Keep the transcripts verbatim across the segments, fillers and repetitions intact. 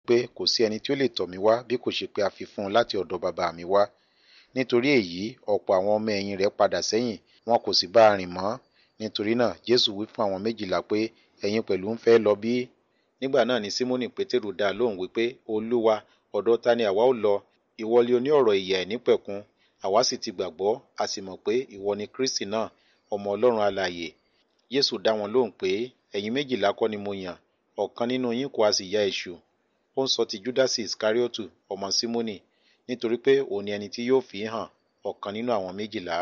pé kò sí ẹni tí ó lè tọ̀ mí wá bí kò ṣe pé a fi fún un láti ọ̀dọ̀ bàbá mi wá. Nítorí èyí ọ̀pọ̀ àwọn ọmọ ẹ̀yìn rẹ̀ padà sẹ́yìn, wọn kò sì bá a rìn mọ́. Nítorí náà Jésù wí fún àwọn méjìlá pé, ẹ̀yin pẹ̀lú ń fẹ́ lọ bí? Nígbà náà ni Símónì Pétérù dá lóhùn wípé, Olúwa, ọ̀dọ̀ ta ni àwa ó lọ? Ìwọ li o ní ọ̀rọ̀ ìyè àìnípẹ̀kun. Àwa sì ti gbàgbọ́, a sì mọ̀ pé ìwọ ni Kristi náà, ọmọ Ọlọ́run alààyè. Jésù dá wọn lóhùn pé, ẹ̀yin méjìlá kọ́ ni mo yàn, ọ̀kan nínú yín kò ha sì ya èṣù. Ó ń sọ ti Júdásì Ìsíkáríótù ọmọ Símónì, nítorí pé òun ni ẹni tí yóò fi hàn, ọ̀kan nínú àwọn méjìlá.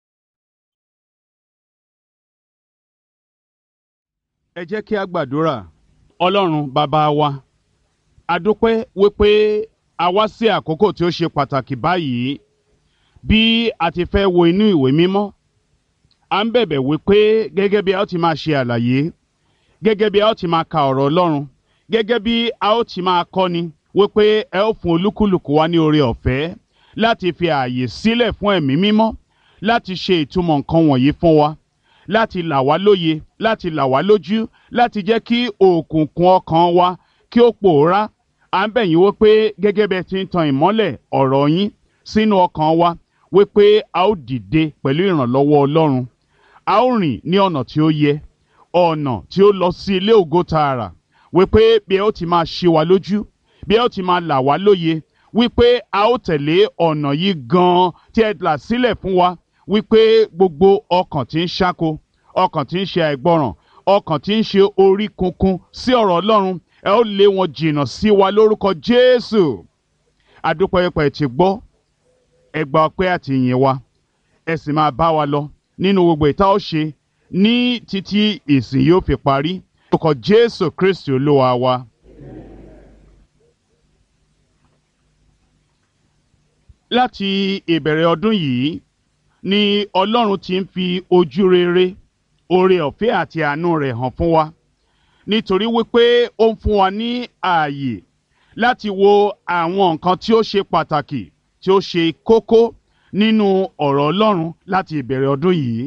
Ẹ jẹ́ kí a gbàdúrà. Ọlọ́run bàbá wa, a dúpẹ́ wípé a wá sí àkókò tí ó ṣe pàtàkì báyìí. Bí a ti fẹ́ wo inú ìwé mímọ́, à ń bẹ̀bẹ̀ wípé gẹ́gẹ́ bí a ó ti máa ṣe àlàyé, gẹ́gẹ́ bí a ó ti máa ka ọ̀rọ̀ Ọlọ́run, gẹ́gẹ́ bí a ó ti máa kọ́ni, wípé ẹ ó fún olúkúlùkù wa ní oore ọ̀fẹ́ láti fi ààyè sílẹ̀ fún ẹ̀mí mímọ́ láti ṣe ìtumọ̀ nǹkan wọ̀nyí fún wa, láti là wá lóye, láti là wá lójú, láti jẹ́ kí òkùnkùn ọkàn wa kí ó pòórá. À ń bẹ̀ yín wípé gẹ́gẹ́ bí ẹ ti ń tan ìmọ́lẹ̀ ọ̀rọ̀ yín sínú ọkàn wa, wípé a ó dìde pẹ̀lú ìrànlọ́wọ́ Ọlọ́run. A ó rìn ní ọ̀nà tí ó yẹ, ọ̀nà tí ó lọ sí ilé ògo tààrà, wípé bí ẹ ó ti máa ṣe wa lójú, bí ẹ ó ti máa là wá lóye, wípé a ó tẹ̀lé ọ̀nà yìí gan-an tí ẹ là sílẹ̀ fún wa, wípé gbogbo ọkàn tí ń ṣáko, ọkàn tí ń ṣe àìgbọràn, ọkàn tí ń ṣe orí kunkun sí ọ̀rọ̀ Ọlọ́run, ẹ ó lé wọn jìnnà sí wa lórúkọ Jésù. Adúpẹ́ pé ẹ ti gbọ́, ẹ gba ọpẹ́ àti ìyìn wa, ẹ sì máa bá wa lọ nínú gbogbo ìta ó ṣe ní títí ìsìn yóò fi parí. Lórúkọ Jésù Kristi Olúwa wa. Láti ìbẹ̀rẹ̀ ọdún yìí ni Ọlọ́run ti ń fi ojú rere, oore ọ̀fẹ́ àti àánú rẹ̀ hàn fún wa, nítorí wípé ó ń fún wa ní ààyè láti wo àwọn nǹkan tí ó ṣe pàtàkì, tí ó ṣe kókó nínú ọ̀rọ̀ Ọlọ́run láti ìbẹ̀rẹ̀ ọdún yìí.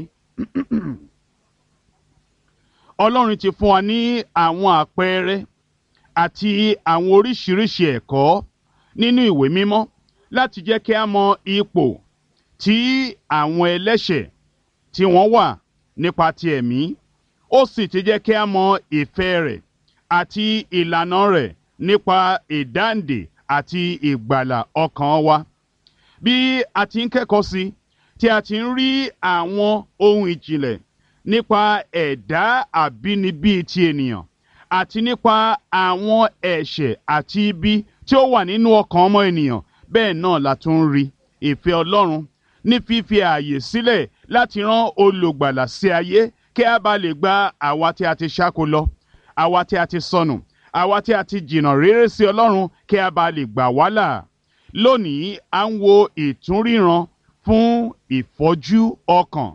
Ọlọ́run ti fún wa ní àwọn àpẹẹrẹ àti àwọn oríṣiríṣi ẹ̀kọ́ nínú ìwé mímọ́ láti jẹ́ kí a mọ ipò tí àwọn ẹlẹ́ṣẹ̀ tí wọ́n wà nípa ti ẹ̀mí. Ó sì ti jẹ́ kí a mọ ìfẹ́ rẹ̀ àti ìlànà rẹ̀ nípa ìdáǹdè àti ìgbàlà ọkàn wa. Bí a ti ń kẹ́kọ̀ọ́ sí, tí a ti ń rí àwọn ohun ìjìnlẹ̀ nípa ẹ̀dá àbínibí ti ènìyàn àti nípa àwọn ẹ̀ṣẹ̀ àti ibi tí ó wà nínú ọkàn ọmọ ènìyàn, bẹ́ẹ̀ náà la tún ń rí ìfẹ́ Ọlọ́run ní fífi ààyè sílẹ̀ láti rán olùgbàlà sí ayé kí a bá lè gba àwa tí a ti ṣáko lọ, àwa tí a ti sọnù, àwa tí a ti jìnnà réré sí Ọlọ́run kí a bá lè gbà wá là. Lónìí à ń wo ìtúnríran fún ìfọ́jú ọkàn.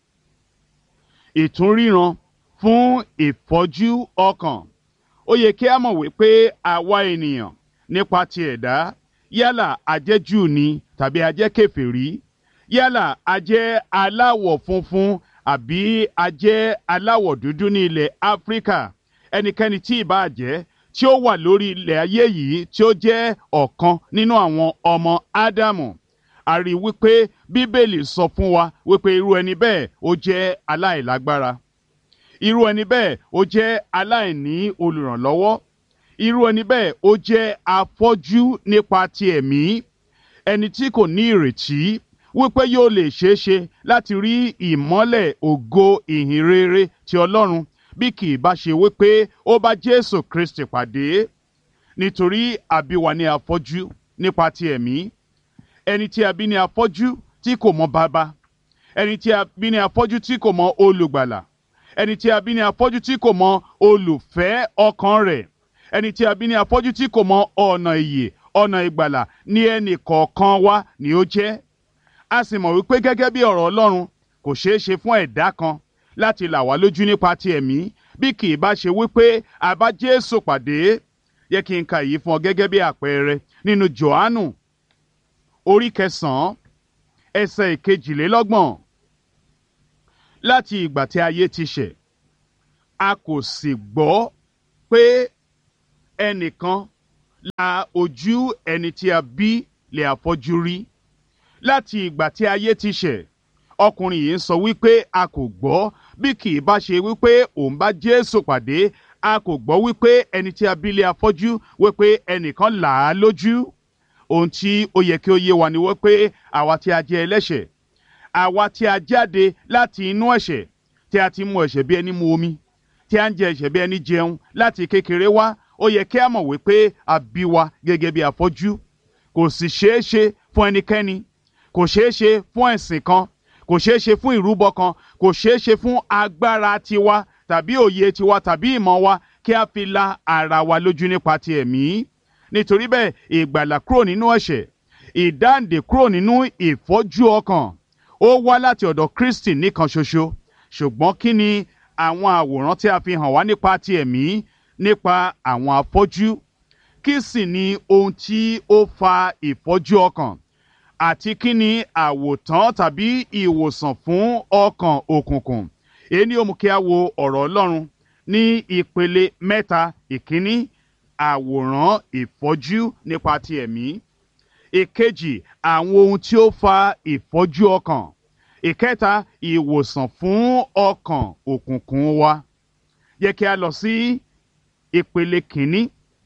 Ìtúnríran fún ìfọ́jú ọkàn. Ó yẹ kí a mọ̀ wípé àwa ènìyàn nípa ti ẹ̀dá, yálà a jẹ́ Júù ni tàbí a jẹ́ kèfèrí, yálà a jẹ́ aláwọ̀ funfun àbí a jẹ́ aláwọ̀ dúdú ní ilẹ̀ Áfíríkà, ẹnikẹ́ni tí ì bá jẹ́ tí ó wà lórí ilẹ̀ ayé yìí tí ó jẹ́ ọ̀kan nínú àwọn ọmọ Ádámù, a rí wípé Bíbélì sọ fún wa wípé irú ẹni bẹ́ẹ̀ ó jẹ́ aláìlágbára, irú ẹni bẹ́ẹ̀ ó jẹ́ aláìní olùrànlọ́wọ́, irú ẹni bẹ́ẹ̀ ó jẹ́ afọ́jú nípa ti ẹ̀mí, ẹni tí kò ní ìrètí wípé yóò lè ṣeé ṣe láti rí ìmọ́lẹ̀ ògo ìhìn rere ti Ọlọ́run bí kì í bá ṣe wípé ó bá Jésù Kristi pàdé. Nítorí a bí wa ní afọ́jú nípa ti ẹ̀mí, ẹni tí a bí ní afọ́jú tí kò mọ bàbá, ẹni tí a bí ní afọ́jú tí kò mọ olùgbàlà, ẹni tí a bí ní afọ́jú tí kò mọ olùfẹ́ ọkàn rẹ̀, ẹni tí a bí ní afọ́jú tí kò mọ ọ̀nà ìyè, ọ̀nà ìgbàlà ní ẹnì kọ̀ọ̀kan wa ni ó jẹ́. A sì mọ̀ wípé gẹ́gẹ́ bí ọ̀rọ̀ Ọlọ́run kò ṣeé ṣe fún ẹ̀dá kan láti là wá lójú nípa ti ẹ̀mí bí kì í bá ṣe wípé a bá Jésù pàdé. Yẹ kí n ka èyí fún ọ gẹ́gẹ́ bí àpẹẹrẹ nínú Jòhánù orí kẹsàn-án ẹsẹ̀ ìkejìlélọ́gbọ̀n. Láti ìgbà tí ayé ti ṣẹ̀, a kò sì gbọ́ pé ẹnìkan la ojú ẹni tí a bí lè afọ́jú rí. Láti ìgbà tí ayé ti ṣẹ̀, ọkùnrin yìí ń sọ wípé a kò gbọ́ bí kì í bá ṣe wípé òun bá Jésù pàdé, a kò gbọ́ wípé ẹni tí a bí lè afọ́jú wípé ẹnìkan là á lójú. Ohun tí ó yẹ kí ó yé wa ni wípé àwa tí a jẹ́ ẹlẹ́ṣẹ̀, àwa tí a jáde láti inú ẹ̀ṣẹ̀, tí a ti mu ẹ̀ṣẹ̀ bí ẹni mu omi, tí a ń jẹ ẹ̀ṣẹ̀ bí ẹni jẹun láti kékeré wá, ó yẹ kí a mọ̀ wípé a bí wa gẹ́gẹ́ bí afọ́jú. Kò sì ṣeé ṣe fún ẹnikẹ́ni, kò ṣeé ṣe fún ẹ̀sìn kan, kò ṣeé ṣe fún ìrúbọ kan, kò ṣeé ṣe fún agbára tiwa tàbí òye tiwa tàbí ìmọ̀ wa kí a fi la ara wa lójú nípa ti ẹ̀mí. Nítorí bẹ́ẹ̀, ìgbàlà kúrò nínú ẹ̀ṣẹ̀, ìdáǹdè kúrò nínú ìfọ́jú ọkàn, ó wá láti ọ̀dọ̀ Kristi nìkan ṣoṣo. Ṣùgbọ́n kí ni àwọn àwòrán tí a fi hàn wá nípa ti ẹ̀mí nípa àwọn afọ́jú? Kí sì ni ohun tí ó fa ìfọ́jú ọkàn? Àti kí ni àwòtán tàbí ìwòsàn fún ọkàn òkùnkùn? Èyí ni ó mú kí a wo ọ̀rọ̀ Ọlọ́run ní ìpele mẹ́ta. Ìkíní, àwòrán ìfọ́jú nípa ti ẹ̀mí. Ìkejì, àwọn ohun tí ó fa ìfọ́jú ọkàn. Ìkẹta, ìwòsàn fún ọkàn òkùnkùn wa. Yẹ kí a lọ sí ìpele kìíní,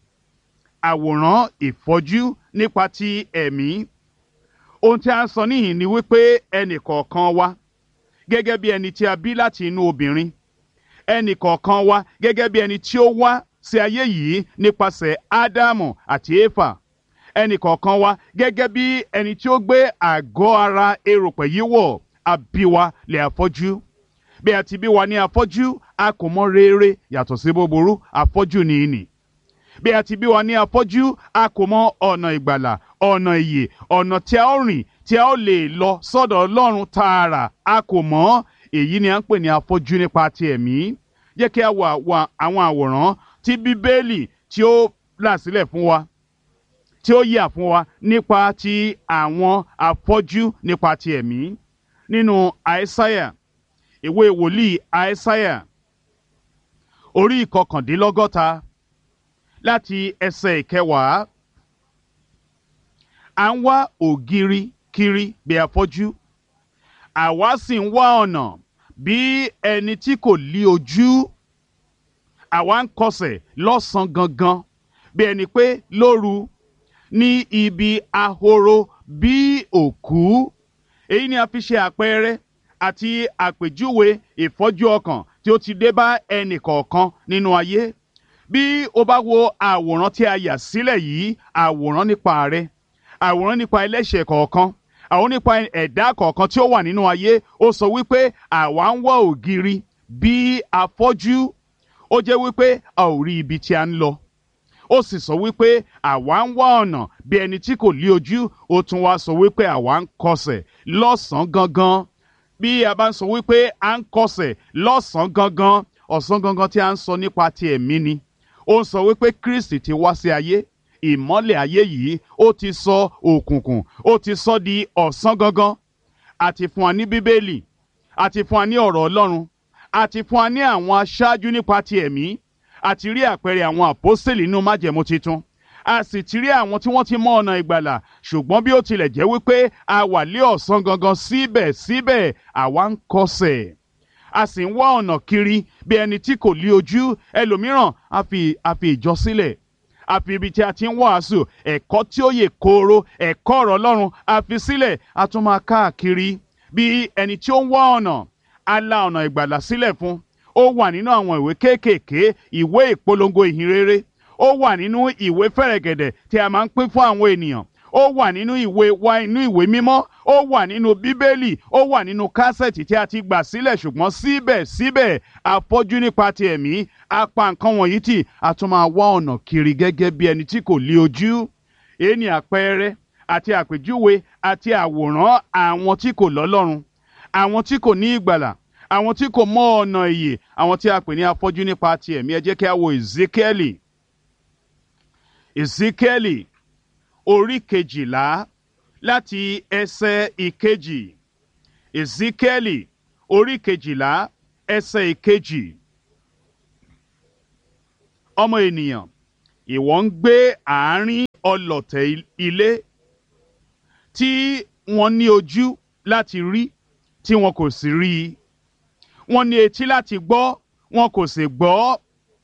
àwòrán ìfọ́jú nípa ti ẹ̀mí. Ohun tí a ń sọ níhìn ni wípé ẹnì kọ̀ọ̀kan wa gẹ́gẹ́ bí ẹni tí a bí láti inú obìnrin, ẹnì kọ̀ọ̀kan wa gẹ́gẹ́ bí ẹni tí ó wá sí ayé yìí nípasẹ̀ Ádámù àti Éfà, ẹnì kọ̀ọ̀kan wa gẹ́gẹ́ bí ẹni tí ó gbé àgọ́ ara erùpẹ̀ yìí wọ̀, a bí wa lè afọ́jú. Bí a ti bí wa ní afọ́jú, a kò mọ rere yàtọ̀ sí búburú, afọ́jú ni ìnì. Bí a ti bí wa ní afọ́jú, a kò mọ ọ̀nà ìgbàlà, ọ̀nà ìyè, ọ̀nà tí a ó rìn tí a ó lè lọ sọ́dọ̀ Ọlọ́run tààrà, a kò mọ̀. Èyí ni a ń pè ní afọ́jú nípa ti ẹ̀mí. Jẹ́ kí a wo àwọn àwòrán tí Bíbélì tí ó là sílẹ̀ fún wa, tí ó yà fún wa nípa ti àwọn afọ́jú nípa ti ẹ̀mí. Nínú Àìsáyà, ìwé wòlíì Àìsáyà, orí ìkọkàndínlọ́gọ́ta láti ẹsẹ̀ ìkẹwàá. À ń wá ògiri kiri bí afọ́jú, àwa sì ń wá ọ̀nà bí ẹni tí kò lí ojú. Àwa ń kọsẹ̀ lọ́sàn-án gangan bí ẹni pé lóru, ní ibi ahoro bí òkú. Èyí ni a fi ṣe àpẹẹrẹ àti àpèjúwe ìfọ́jú ọkàn tí ó ti dé bá ẹnì kọ̀ọ̀kan nínú ayé. Bí o bá wo àwòrán tí a yà sílẹ̀ yìí, àwòrán nípa rẹ, àwòrán nípa ẹlẹ́ṣẹ̀ kọ̀ọ̀kan, àwọn nípa ẹ̀dá kọ̀ọ̀kan tí ó wà nínú ayé, ó sọ wípé àwa ń wá ògiri bí afọ́jú. Ó jẹ́ wípé a ò rí ibi tí a ń lọ. Ó sì sọ wípé àwa ń wá ọ̀nà bí ẹni tí kò lí ojú. Ó tún wá sọ wípé àwa ń kọsẹ̀ lọ́sàn-án gangan. Bí a bá ń sọ wípé à ń kọsẹ̀ lọ́sàn-án gangan, ọ̀sán gangan tí a ń sọ nípa ti ẹ̀mí ni. Ó ń sọ wípé Kristi ti wá sí ayé. Ìmọ́lẹ̀ ayé yìí ó ti sọ òkùnkùn, ó ti sọ di ọ̀sán gangan. A ti fún wa ní Bíbélì, a ti fún wa ní ọ̀rọ̀ Ọlọ́run, a ti fún wa ní àwọn aṣáájú nípa ti ẹ̀mí, a ti rí àpẹẹrẹ àwọn àpọ́sítélì nínú májẹ̀mú titun, a sì ti rí àwọn tí wọ́n ti mọ ọ̀nà ìgbàlà. Ṣùgbọ́n bí ó tilẹ̀ jẹ́ wípé a wà lé ọ̀sán gangan, síbẹ̀síbẹ̀ àwa ń kọsẹ̀, a sì ń wá ọ̀nà kiri bí ẹni tí kò lí ojú. Ẹlòmíràn a fi a fi ìjọ sílẹ̀, a fi ibi tí a ti ń wàásù ẹ̀kọ́ tí ó yè kooro, ẹ̀kọ́ ọ̀rọ̀ Ọlọ́run, a fi sílẹ̀, a tún máa káàkiri bí ẹni tí ó ń wá ọ̀nà. A la ọ̀nà ìgbàlà sílẹ̀ fún. Ó wà nínú àwọn ìwé kéékèèké, ìwé ìpolongo ìhìnrere. Ó wà nínú ìwé fẹ̀rẹ̀gẹ̀dẹ̀ tí a máa ń pín fún àwọn ènìyàn. Ó wà nínú ìwé wa inú ìwé mímọ́. Ó wà nínú Bíbélì. Ó wà nínú kásẹ̀tì tí a ti gbà sílẹ̀. Ṣùgbọ́n síbẹ̀síbẹ̀ afọ́jú nípa ti ẹ̀mí, a pa nǹkan wọ̀nyí tì, a tún máa wá ọ̀nà kiri gẹ́gẹ́ bí ẹni tí kò lí ojú. Èyí ni àpẹẹrẹ àti àpèjúwe àti àwòrán àwọn tí kò lọ́lọ́run, àwọn tí kò ní ìgbàlà, àwọn tí kò mọ ọ̀nà ìyè, àwọn tí a pè ní afọ́jú nípa ti ẹ̀mí. Ẹ jẹ́ kí a wo Èzíkíẹ́lì. Èzíkíẹ́lì orí kejìlá láti ẹsẹ̀ ìkejì. Èzíkíẹ́lì orí kejìlá ẹsẹ̀ ìkejì. Ọmọ ènìyàn, ìwọ ń gbé àárín ọlọ̀tẹ̀ ilé tí wọ́n ní ojú láti rí tí wọn kò sì rí i, wọ́n ní etí láti gbọ́ wọn kò sì gbọ́,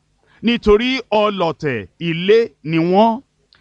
nítorí ọlọ̀tẹ̀ ilé ni wọ́n.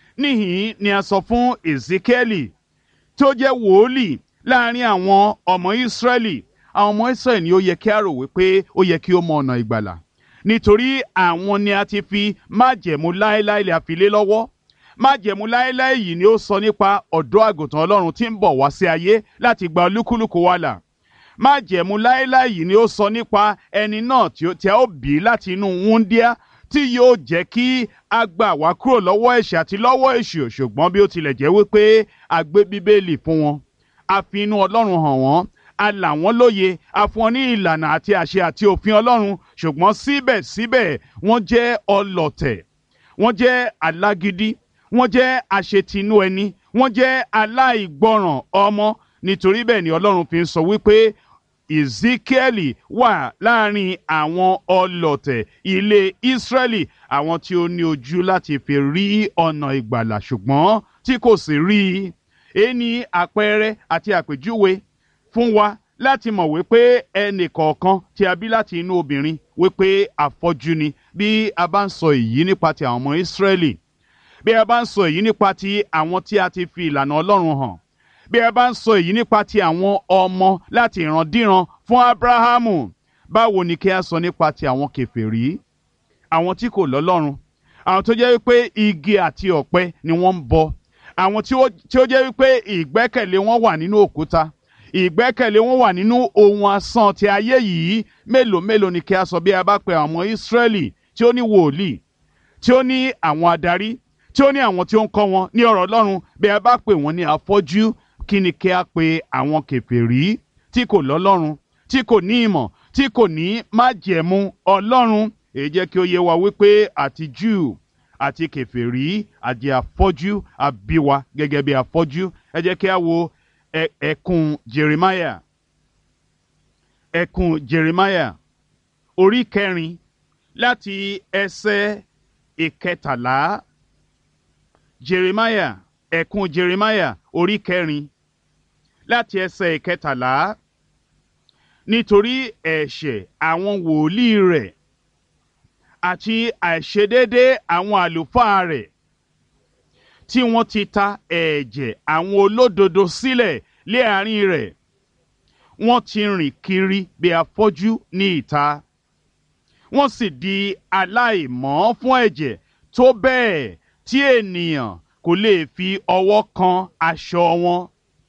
Níhìn ni a sọ fún Èzíkíẹ́lì tó jẹ́ wòólì láàrin àwọn ọmọ Ísírẹ́lì. Àwọn ọmọ Ísírẹ́lì ni ó yẹ kí a rò wípé ó yẹ kí ó mọ ọ̀nà ìgbàlà, nítorí àwọn ni a ti fi májẹ̀mú láéláé lè fi lé lọ́wọ́. Májẹ̀mú láéláé yìí ni ó sọ nípa ọ̀dọ́ àgùntàn Ọlọ́run tí ń bọ̀ wá sí ayé láti gba olúkúlùkù wa là. Májẹ̀mú láéláé yìí ni ó sọ nípa ẹni náà tí a ó bí láti inú wúńdíá tí yóò jẹ́ kí a gbà wá kúrò lọ́wọ́ ẹ̀ṣẹ̀ àti lọ́wọ́ èṣù. Ṣùgbọ́n bí ó tilẹ̀ jẹ́ wípé a gbé bíbélì fún wọn, a fi inú Ọlọ́run hàn wọ́n, a là wọ́n lóye, a fún wọn ní ìlànà àti àṣẹ àti òfin Ọlọ́run, ṣùgbọ́n síbẹ̀síbẹ̀ wọ́n jẹ́ ọlọ̀tẹ̀, wọ́n jẹ́ alágídí, wọ́n jẹ́ àṣetinú ẹni, wọ́n jẹ́ aláìgbọràn ọmọ. Nítorí bẹ́ẹ̀ ni Ọlọ́run fi ń sọ wípé Èzíkíẹ́lì wà láàrin àwọn ọlọ̀tẹ̀ ilé Ísírẹ́lì, àwọn tí ó ní ojú láti fi rí ọ̀nà ìgbàlà ṣùgbọ́n tí kò sì rí i. Èyí ni àpẹẹrẹ àti àpèjúwe fún wa láti mọ̀ wípé ẹnì kọ̀ọ̀kan tí a bí láti inú obìnrin wípé afọ́jú ni. Bí a bá ń sọ èyí nípa ti àwọn ọmọ Ísírẹ́lì, bí a bá ń sọ èyí nípa ti àwọn tí a ti fi ìlànà Ọlọ́run hàn, bí a bá ń sọ èyí nípa ti àwọn ọmọ láti ìrandíran fún Ábúráhámù, báwo ni kí a sọ nípa ti àwọn kèfèrí, àwọn tí kò lọ́lọ́run, àwọn tó jẹ́ wípé igi àti ọ̀pẹ ni wọ́n ń bọ, àwọn tí ó jẹ́ wípé ìgbẹ́kẹ̀lé wọn wà nínú òkúta, ìgbẹ́kẹ̀lé wọn wà nínú ohun asán ti ayé yìí. Mélòó mélòó ni kí a sọ bí a bá pe àwọn ọmọ Ísírẹ́lì tí ó ní wòlíì, tí ó ní àwọn adarí, tí ó ní àwọn tí ó ń kọ́ wọn ní ọ̀rọ̀ Ọlọ́run, bí a bá pè wọ́n ní afọ́jú, kí ni kí a pe àwọn kèfèrí tí kò lọ́lọ́run, tí kò ní ìmọ̀, tí kò ní májẹ̀mú Ọlọ́run? Èyí jẹ́ kí ó yé wa wípé àti Júù àti kèfèrí àti afọ́jú a bí wa gẹ́gẹ́ bí afọ́jú. Ẹ jẹ́ kí a wo ẹkùn Jeremiah, ẹkùn Jeremiah orí kẹrin láti ẹsẹ̀ ìkẹtàlá. Jeremiah, ẹkùn Jeremiah orí kẹrin láti ẹsẹ̀ ìkẹtàlá. Nítorí ẹ̀ṣẹ̀ àwọn wòlíì rẹ̀ àti àìṣedéédé àwọn àlùfáà rẹ̀ tí wọ́n ti ta ẹ̀jẹ̀ àwọn olódodo sílẹ̀ lé àárín rẹ̀, wọ́n ti rìn kiri bí afọ́jú ní ìta, wọ́n sì di aláìmọ́ fún ẹ̀jẹ̀ tó bẹ́ẹ̀ tí ènìyàn kò lè fi ọwọ́ kan aṣọ wọn.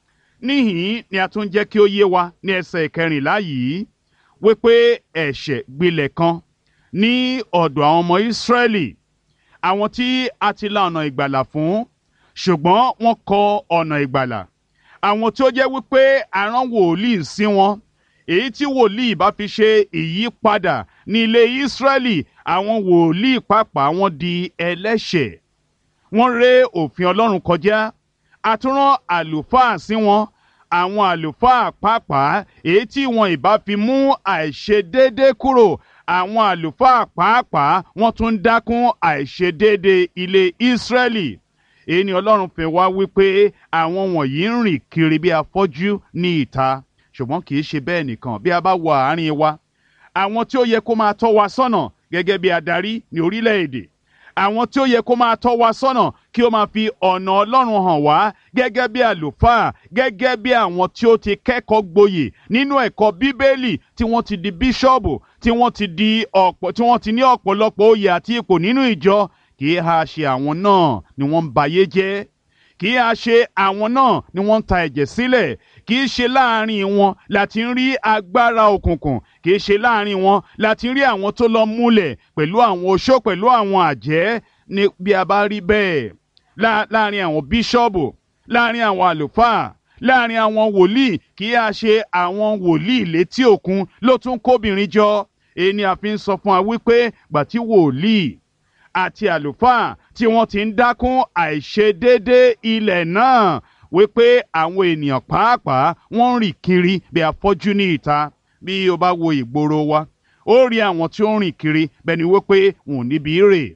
Níhìn ni a tún jẹ́ kí ó yé wa ní ẹsẹ̀ ìkẹrìnlá yìí wípé ẹ̀ṣẹ̀ gbilẹ̀ kan ní ọ̀dọ̀ àwọn ọmọ Ísírẹ́lì, àwọn tí a ti la ọ̀nà ìgbàlà fún, ṣùgbọ́n wọ́n kọ ọ̀nà ìgbàlà. Àwọn tí ó jẹ́ wípé a rán wòlíì sí wọn, èyí tí wòlíì bá fi ṣe ìyípadà ní ilé Ísírẹ́lì, àwọn wòlíì pàápàá wọn di ẹlẹ́ṣẹ̀, wọ́n ré òfin Ọlọ́run kọjá. A tún rán àlùfáà sí wọn, àwọn àlùfáà pàápàá èyí tí wọn ìbá fi mú àìṣedéédé kúrò, àwọn àlùfáà pàápàá wọ́n tún ń dákún àìṣedéédé ilé Ísírẹ́lì. Èyí ni Ọlọ́run fi wá wípé àwọn wọ̀nyí ń rìn kiri bí afọ́jú ní ìta. Ṣùgbọ́n kì í ṣe bẹ́ẹ̀ nìkan. Bí a bá wọ àárín wa, àwọn tí ó yẹ kó máa tọ́ wa sọ́nà gẹ́gẹ́ bí adarí ní orílẹ̀-èdè, àwọn tí ó yẹ kó máa tọ́ wa sọ́nà kí ó máa fi ọ̀nà Ọlọ́run hàn wá gẹ́gẹ́ bí àlùfáà, gẹ́gẹ́ bí àwọn tí ó ti kẹ́kọ̀ọ́ gboyè nínú ẹ̀kọ́ Bíbélì, tí wọ́n ti di bíṣọ́ọ̀bù, tí wọ́n ti di ọ̀pọ̀, tí wọ́n ti ní ọ̀pọ̀lọpọ̀ oyè àti ipò nínú ìjọ. Kì í ha ṣe àwọn náà ni wọ́n ń bayé jẹ́? Kì í ha ṣe àwọn náà ni wọ́n ń ta ẹ̀jẹ̀ sílẹ̀? Kì í ṣe láàrin wọn láti ń rí agbára òkùnkùn? Kì í ṣe láàrin wọn láti ń rí àwọn tó lọ múlẹ̀ pẹ̀lú àwọn oṣó, pẹ̀lú àwọn àjẹ́? Ní bí a bá rí bẹ́ẹ̀, láàrin àwọn bíṣọ́ọ̀bù, láàrin àwọn àlùfáà, láàrin àwọn wòlíì, kì í ha ṣe àwọn wòlíì létí òkun ló tún kóbìnrin jọ? Èyí ni a fi ń sọ fún wa wípé gbà tí wòlíì àti àlùfáà tí wọ́n ti ń dákún àìṣedéédé ilẹ̀ náà, wípé àwọn ènìyàn pàápàá wọ́n ń rìn kiri bí afọ́jú ní ìta. Bí o bá wo ìgboro wa, ó rí àwọn tí ó ń rìn kiri bẹ́ẹ̀ ni wípé wọn ò níbi rè,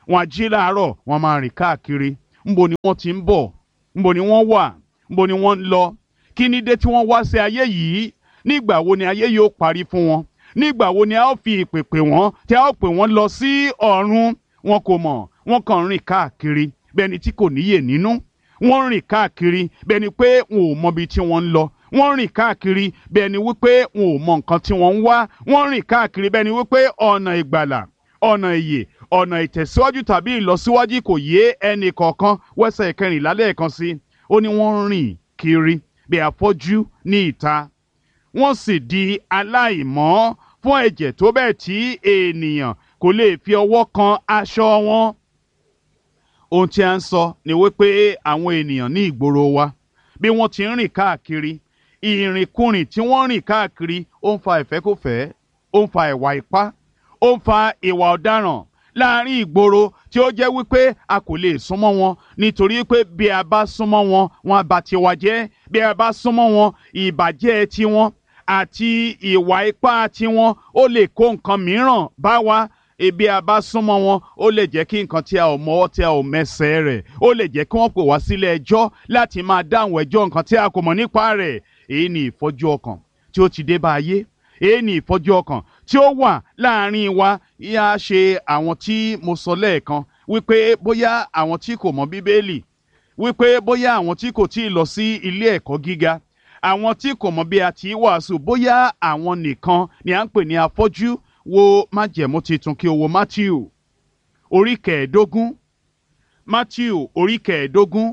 wọn á jí láàárọ̀ wọn máa rìn káàkiri ńbo ni wọ́n ti ń bọ̀ ńbo ni wọ́n wà ńbo ni wọ́n ń lọ kí ni dé tí wọ́n wá sí ayé yìí nígbà wo ni ayé yóò parí fún wọn nígbà wo ni a ó fi ìpè pè wọ́n tí a ó pè wọ́n lọ sí ọ̀run wọn kò mọ̀ wọ́n kàn ń rìn káàkiri bẹ́ẹ̀ ni tí kò níyè nínú wọ́n ń rìn káàkiri bẹ́ẹ̀ ni pé wọn ò mọbi tí wọ́n ń lọ wọ́n ń rìn káàkiri bẹ́ẹ̀ ni wípé wọn ò mọ nǹkan tí wọ́n ń wá wọ́n ń rìn káàkiri bẹ́ẹ̀ ni wípé ọ̀nà ìgbàlà ọ̀nà ìyè ọ̀nà ìtẹ̀síwájú tàbí ìlọsíwájú kò yé ẹnì kọ̀ọ̀kan wẹ́sẹ̀ kẹrìnlá lẹ́ẹ̀kan sí ó ní wọ́n ń rìn kiri bí afọ́jú ní ìta wọ́n sì di aláìmọ́ fún ẹ̀jẹ̀ tó bẹ́ẹ̀ tí ènìyàn kò lè fi ọwọ́ kan aṣọ wọn. Ohun tí a ń sọ ni wípé àwọn ènìyàn ní ìgboro wa bí wọ́n ti ń rìn káàkiri ìrìnkúrìn tí wọ́n ń rìn káàkiri ó ń fa ìfẹ́kùfẹ́ ó ń fa ìwà ipá ó ń fa ìwà ọ̀daràn láàrin ìgboro tí ó jẹ́ wípé a kò lè súnmọ́ wọn nítorí pé bí a bá súnmọ́ wọn wọn á bà tiwa jẹ́ bí a bá súnmọ́ wọn ìbàjẹ́ tiwọn àti ìwà ipá tiwọn ó lè kó nǹkan mìíràn bá wa ebi a bá súnmọ́ wọn ó lè jẹ́ kí nǹkan tí a ò mọwọ́ tí a ò mẹsẹ̀ rẹ̀ ó lè jẹ́ kí wọ́n pè wá sílé ẹjọ́ láti máa dáhùn ẹjọ́ nǹkan tí a kò mọ̀ nípa rẹ̀ èyí ni ìfọ́jú ọkàn tí ó ti dé bá ayé èyí ni ìfọ́jú ọkàn tí ó wà láàrin wa yá ṣe àwọn tí mo sọ lẹ́ẹ̀kan wípé bóyá àwọn tí kò mọ̀ bíbélì wípé bóyá àwọn tí kò tí ì lọ sí ilé ẹ̀kọ́ gíga àwọn tí kò mọ̀ bí a ti wàásù bóyá àwọn nìkan ni à ń pè ní afọ́jú wo májẹ̀mú titun kí o wo Matthew orí kẹẹ̀ẹ́dógún Matthew orí kẹẹ̀ẹ́dógún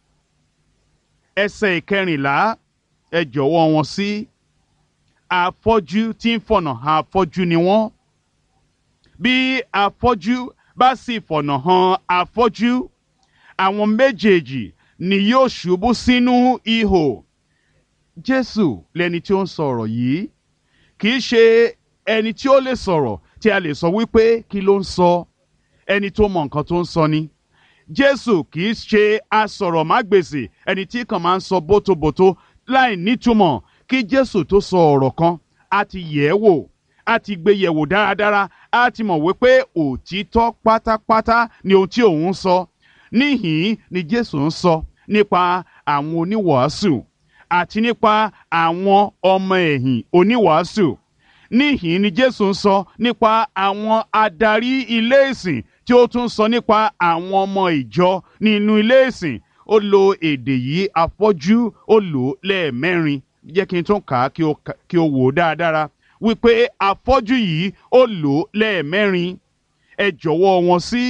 ẹsẹ̀ ìkẹrìnlá ẹ jọ̀wọ́ wọn sí afọ́jú tí ń fọ̀nà hàn afọ́jú ni wọ́n bí afọ́jú bá sì fọ̀nà hàn afọ́jú àwọn méjèèjì ni yóò ṣubú sínú ihò. Jésù lẹni tí ó ń sọ̀rọ̀ yìí kì í ṣe ẹni tí ó lè sọ̀rọ̀ tí a lè sọ wípé kí ló ń sọ ẹni tó mọ nǹkan tó ń sọ ni. Jésù kì í ṣe asọ̀rọ̀mágbèsì ẹni tí kàn máa ń sọ bótobòto láì nítumọ̀ kí Jésù tó sọ ọ̀rọ̀ kan a ti yẹ̀ ẹ́ wò a ti gbé yẹ̀ wò dáradára a ti mọ̀ wípé òtítọ́ pátápátá ni ohun tí òun ń sọ. Níhìn-ín ni Jésù ń sọ nípa àwọn oníwàásù àti nípa àwọn ọmọ ẹ̀yìn oníwàásù. Níhìn ni Jésù ń sọ nípa àwọn adarí ilé ìsìn tí ó tún sọ nípa àwọn ọmọ ìjọ nínú ilé ìsìn. Ó lo èdè yìí afọ́jú ó lò ó lẹ́ẹ̀mẹ́rin jẹ́ kí n tún kà á kí o wò ó dáadáa wípé afọ́jú yìí ó lò ó lẹ́ẹ̀mẹ́rin ẹ jọ̀wọ́ wọn sí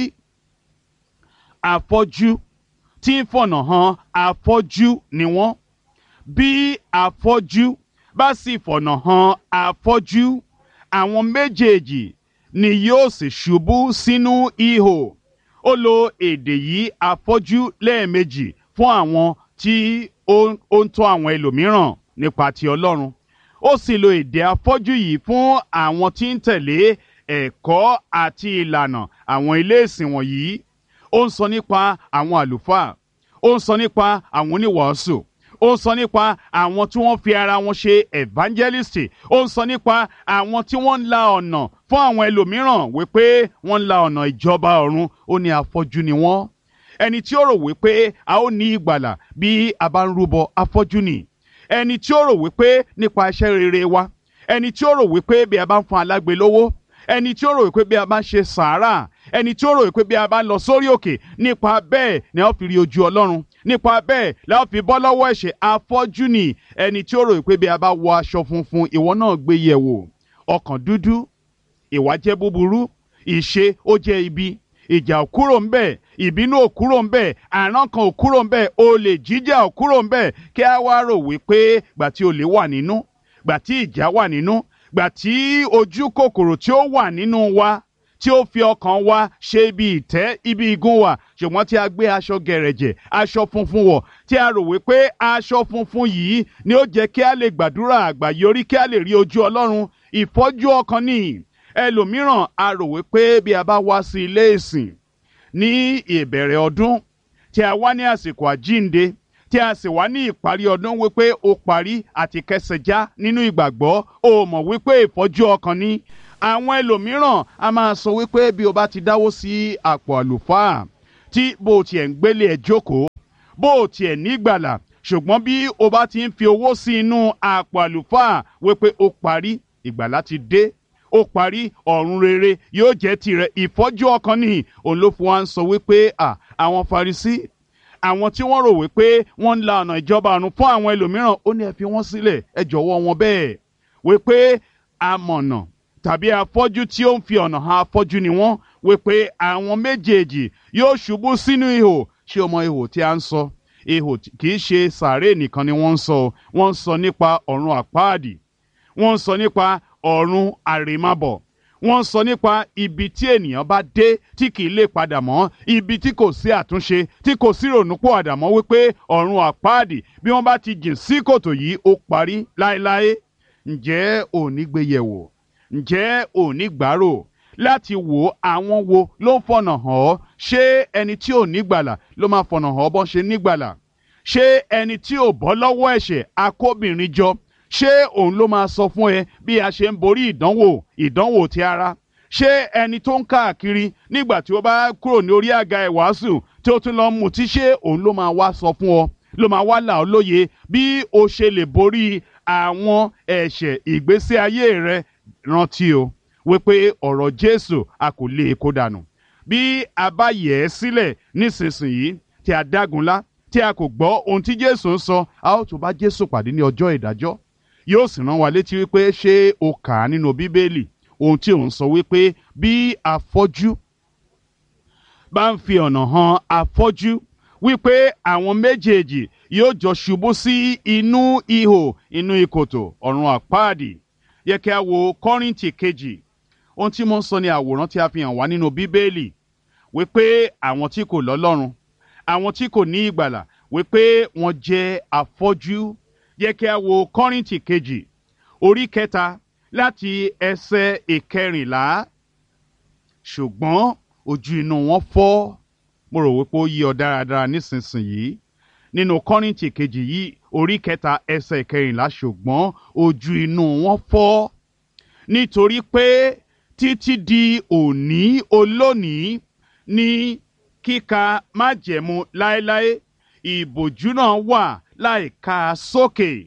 afọ́jú tí ń fọ̀nà hàn afọ́jú ni wọ́n bí afọ́jú bá sì fọ̀nà hàn afọ́jú àwọn méjèèjì ni yóò sì ṣubú sínú ihò. Ó lo èdè yìí afọ́jú lẹ́ẹ̀mejì fún àwọn tí ó ń tọ́ àwọn ẹlòmíràn nípa ti Ọlọ́run. Ó sì lo èdè afọ́jú yìí fún àwọn tí ń tẹ̀lé ẹ̀kọ́ àti ìlànà àwọn ilé ìsìn wọ̀nyí. Ó ń sọ nípa àwọn àlùfáà ó ń sọ nípa àwọn oníwàásù ó ń sọ nípa àwọn tí wọ́n fi ara wọn ṣe evangelist ó ń sọ nípa àwọn tí wọ́n ń la ọ̀nà fún àwọn ẹlòmíràn wípé wọ́n ń la ọ̀nà ìjọba ọ̀run. Ó ní afọ́jú ni wọ́n. Ẹni tí ó rò wípé a ó ní ìgbàlà bí a bá ń rúbọ afọ́jú ni. Ẹni tí ó rò wípé nípa iṣẹ́ rere wa ẹni tí ó rò wípé bí a bá ń fún alágbe lówó ẹni tí ó rò wípé bí a bá ń ṣe sàárà ẹni tí ó rò wípé bí a bá ń lọ sórí òkè nípa bẹ́ẹ̀ ni a ó fi rí ojú Ọlọ́run nípa bẹ́ẹ̀ la ó fi bọ́ lọ́wọ́ ẹ̀ṣẹ̀. Afọ́jú ni ẹni tí ó rò wípé bí a bá wọ aṣọ funfun ìwọ náà gbé yẹ̀ wò ọkàn dúdú ìwà jẹ́ búburú ìṣe ó jẹ́ ibi ìjà ò kúrò ń bẹ̀ ìbínú ò kúrò ń bẹ̀ àrán kan ò kúrò ń bẹ̀ olè jíjà ò kúrò ń bẹ̀ kí a wá rò wípé gbà tí olè wà nínú gbà tí ìjà wà nínú gbà tí ojú kòkòrò tí ó wà nínú wa tí ó fi ọkàn wa ṣe ibi ìtẹ́ ibi igun wa ṣùgbọ́n tí a gbé aṣọ gẹ̀rẹ̀jẹ̀ aṣọ funfun wọ̀ tí a rò wípé aṣọ funfun yìí ni ó jẹ́ kí a lè gbàdúrà àgbáyọrí kí a lè rí ojú Ọlọ́run. Ìfọ́jú ọkàn ni ẹlòmíràn a rò wípé bí a bá wá sí ilé ìsìn ní ìbẹ̀rẹ̀ ọdún tí a wá ní àsìkò àjínde tí a sì wá ní ìparí ọdún wípé ó parí àti kẹsẹ̀ já nínú ìgbàgbọ́, ó mọ̀ wípé ìfọ́jú ọkàn ni. Àwọn ẹlòmíràn a máa sọ wípé bí o bá ti dáwó sí àpò àlùfáà tí bó tiẹ̀ ń gbélé ẹ̀ jókòó, bó tiẹ̀ ní ìgbàlà, ṣùgbọ́n bí o bá ti ń fi owó sí inú àpò àlùfáà wípé ó parí, ìgbàlà ti dé, ó parí, ọ̀run rere yóò jẹ́ tirẹ̀. Ìfọ́jú ọkàn ni. Òun ló fún wa ń sọ wípé à àwọn Farisí, àwọn tí wọ́n rò wípé wọ́n ń la ọ̀nà ìjọba ọ̀run fún àwọn ẹlòmíràn, ó ní ẹ fi wọ́n sílẹ̀, ẹ jọ̀wọ́ wọn bẹ́ẹ̀, wípé amọ̀nà tàbí afọ́jú tí ó ń fi ọ̀nà hàn afọ́jú ni wọ́n, wípé àwọn méjèèjì yóò ṣubú sínú ihò. Ṣé o mọ ihò tí a ń sọ? Ihò kì í ṣe sàréè nìkan ni wọ́n ń sọ, wọ́n ń sọ nípa ọ̀run àpáàdì, wọ́n ń sọ nípa ọ̀run àrèmábọ̀, wọ́n ń sọ nípa ibi tí ènìyàn bá dé tí kì í lè padà mọ́, ibi tí kò sí àtúnṣe, tí kò sí ìrònúpìwàdà mọ́, wípé ọ̀run àpáàdì bí wọ́n bá ti jìn sí kòtò yìí ó parí láéláé. Ǹjẹ́ ò ní gbé yẹ̀wò? Ǹjẹ́ ò ní gbàrò láti wo àwọn wo ló ń fọ̀nà hàn ọ́? Ṣé ẹni tí ò ní gbàlà ló máa fọ̀nà hàn ọ́ bọ́n ṣe ní gbàlà? Ṣé ẹni tí ò bọ́ lọ́wọ́ ẹ̀ṣẹ̀ akóbìnrin jọ, ṣé òun ló máa sọ fún ẹ bí a ṣe ń borí ìdánwò ìdánwò ti ara? Ṣé ẹni tó ń káàkiri nígbà tí ó bá kúrò ní orí àga ìwàásù tí ó tún lọ mutí, ṣé òun ló máa wá sọ fún ọ, ló máa wá là ọ́ lóye bí o ṣe lè borí àwọn ẹ̀ṣẹ̀ ìgbésí ayé rẹ? Rántí o wípé ọ̀rọ̀ Jésù a kò lè kó dànù. Bí a bá yẹ̀ ẹ́ sílẹ̀ nísinsìnyí tí a dágunlá, tí a kò gbọ́ ohun tí Jésù ń sọ, a ó tún bá Jésù pàdé ní ọjọ́ ìdájọ́. Yóò sì rán wa létí wípé ṣé o kà á nínú Bíbélì ohun tí òun sọ wípé bí afọ́jú bá ń fi ọ̀nà hàn afọ́jú, wípé àwọn méjèèjì yóò jọ ṣubú sí inú ihò, inú ìkòtò ọ̀run àpáàdì. Yẹ kí a wo Kọ́ríńtì kejì. Ohun tí mo ń sọ ni àwòrán tí a fi hàn wá nínú Bíbélì wípé àwọn tí kò lọ́lọ́run, àwọn tí kò ní ìgbàlà, wípé wọ́n jẹ́ afọ́jú. Yẹ kí a wo Kọ́ríńtì kejì orí kẹta láti ẹsẹ̀ ìkẹrìnlá. Ṣùgbọ́n ojú inú wọn fọ́. Mo rò wípé ó yí ọ dáradára nísinsìnyí. Nínú Kọ́ríńtì kejì yìí orí kẹta ẹsẹ̀ ìkẹrìnlá, ṣùgbọ́n ojú inú wọn fọ́, nítorí pé títí di òní olónìí ní kíka májẹ̀mú láéláé, ìbòjú náà wà láìka sókè.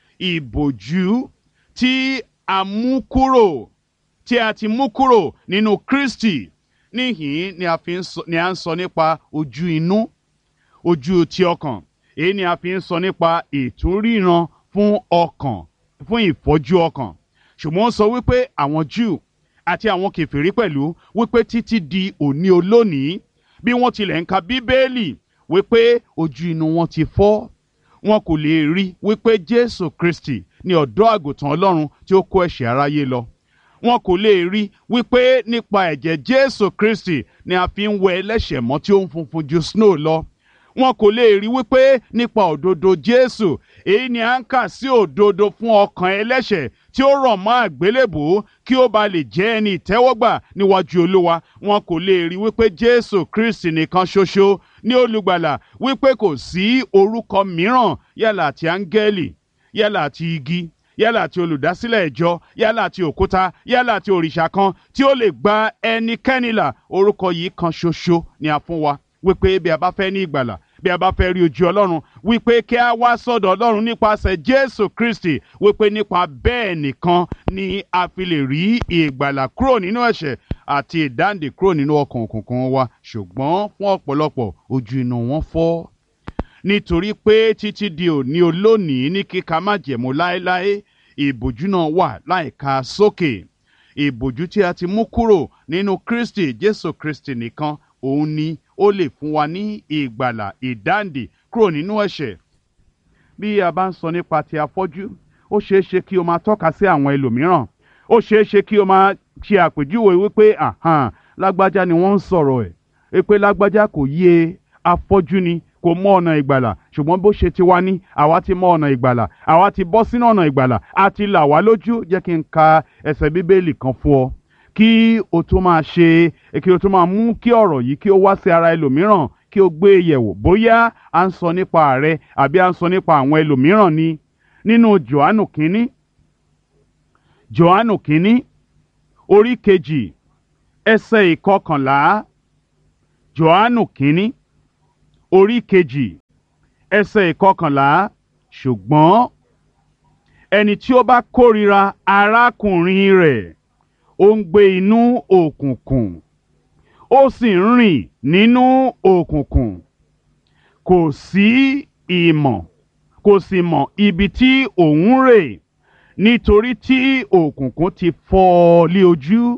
Ìbòjú tí a mú kúrò, tí a ti mú kúrò nínú Kristi. Níhìn ni a fi ń sọ, ni a ń sọ nípa ojú inú, ojú ti ọkàn. Èyí ni a fi ń sọ nípa ìtúnríran fún ọkàn, fún ìfọ́jú ọkàn. Ṣùgbọ́n ó sọ wípé àwọn Júù àti àwọn kèfèrí pẹ̀lú wípé títí di òní olónìí, bí wọ́n tilẹ̀ ń ka Bíbélì, wípé ojú inú wọn ti fọ́. Wọn kò lè rí wípé Jésù Kristi ni ọ̀dọ́ àgùntàn Ọlọ́run tí ó kó ẹ̀ṣẹ̀ aráyé lọ. Wọn kò lè rí wípé nípa ẹ̀jẹ̀ Jésù Kristi ni a fi ń wẹ ẹlẹ́ṣẹ̀ mọ́ tí ó ń funfun ju snow lọ. Wọn kò lè rí wípé nípa òdodo Jésù, èyí ni à ń kà sí òdodo fún ọkàn ẹlẹ́ṣẹ̀ tí ó rọ̀ mọ́ àgbélébùú kí ó ba lè jẹ́ ẹni ìtẹ́wọ́gbà níwájú Olúwa. Wọn kò lè rí wípé Jésù Kristi nìkan ṣoṣo ní olùgbàlà, wípé kò sí orúkọ mìíràn, yálà àti áńgẹ́lì, yálà àti igi, yálà àti olùdásílẹ̀ ìjọ, yálà àti òkúta, yálà àti òrìṣà kan tí ó lè gba ẹnikẹ́ni là. Orúkọ yìí kan ṣoṣo ni a fún wa, wípé bí a bá fẹ́ ní ìgbàlà, bí a bá fẹ́ rí ojú Ọlọ́run, wípé kí a wá sọ́dọ̀ Ọlọ́run nípasẹ̀ Jésù Kristi, wípé nípa bẹ́ẹ̀ nìkan ni a fi lè rí ìgbàlà kúrò nínú ẹ̀ṣẹ̀ àti ìdáǹdè kúrò nínú ọkàn òkùnkùn wa. Ṣùgbọ́n fún ọ̀pọ̀lọpọ̀ ojú inú wọn fọ́, nítorí pé títí di òní olónìí ní kíka májẹ̀mú láéláé, ìbòjú náà wà láìka sókè. Ìbòjú tí a ti mú kúrò nínú Kristi Jésù Kristi nìkan, òun ni ó lè fún wa ní ìgbàlà, ìdáǹdè kúrò nínú ẹ̀ṣẹ̀. Bí a bá ń sọ nípa ti afọ́jú, ó ṣeé ṣe kí o máa tọ́ka sí àwọn ẹlòmíràn. Ó ṣeé ṣe kí o máa ṣe àpèjúwe wípé àhàn lágbájá ni wọ́n ń sọ̀rọ̀ ẹ̀, wípé lágbájá kò yé, afọ́jú ni, kò mọ ọ̀nà ìgbàlà. Ṣùgbọ́n bó ṣe ti wá ní àwa ti mọ ọ̀nà ìgbàlà, àwa ti bọ́ sínú ọ̀nà ìgbàlà, a ti là wá lójú. Jẹ́ kí n ka ẹsẹ̀ Bíbélì kan fún ọ kí o tó máa ṣe, kí o tó máa mú kí ọ̀rọ̀ yìí kí ó wá sí ara ẹlòmíràn kí o gbé e yẹ̀wò bóyá à ń sọ nípa rẹ àbí à ń sọ nípa àwọn ẹlòmíràn ni. Nínú Jòhánù kínní Jòhánù kínní orí kejì ẹsẹ̀ ìkọkànlá. Jòhánù kínní orí kejì ẹsẹ̀ ìkọkànlá. Ṣùgbọ́n ẹni tí ó bá kórìíra arákùnrin rẹ̀ ó ń gbé inú òkùnkùn, ó sì ń rìn nínú òkùnkùn, kò sí ìmọ̀ kò sì mọ̀ ibi tí òun rè, nítorí tí òkùnkùn ti fọ́ ọ lé ojú.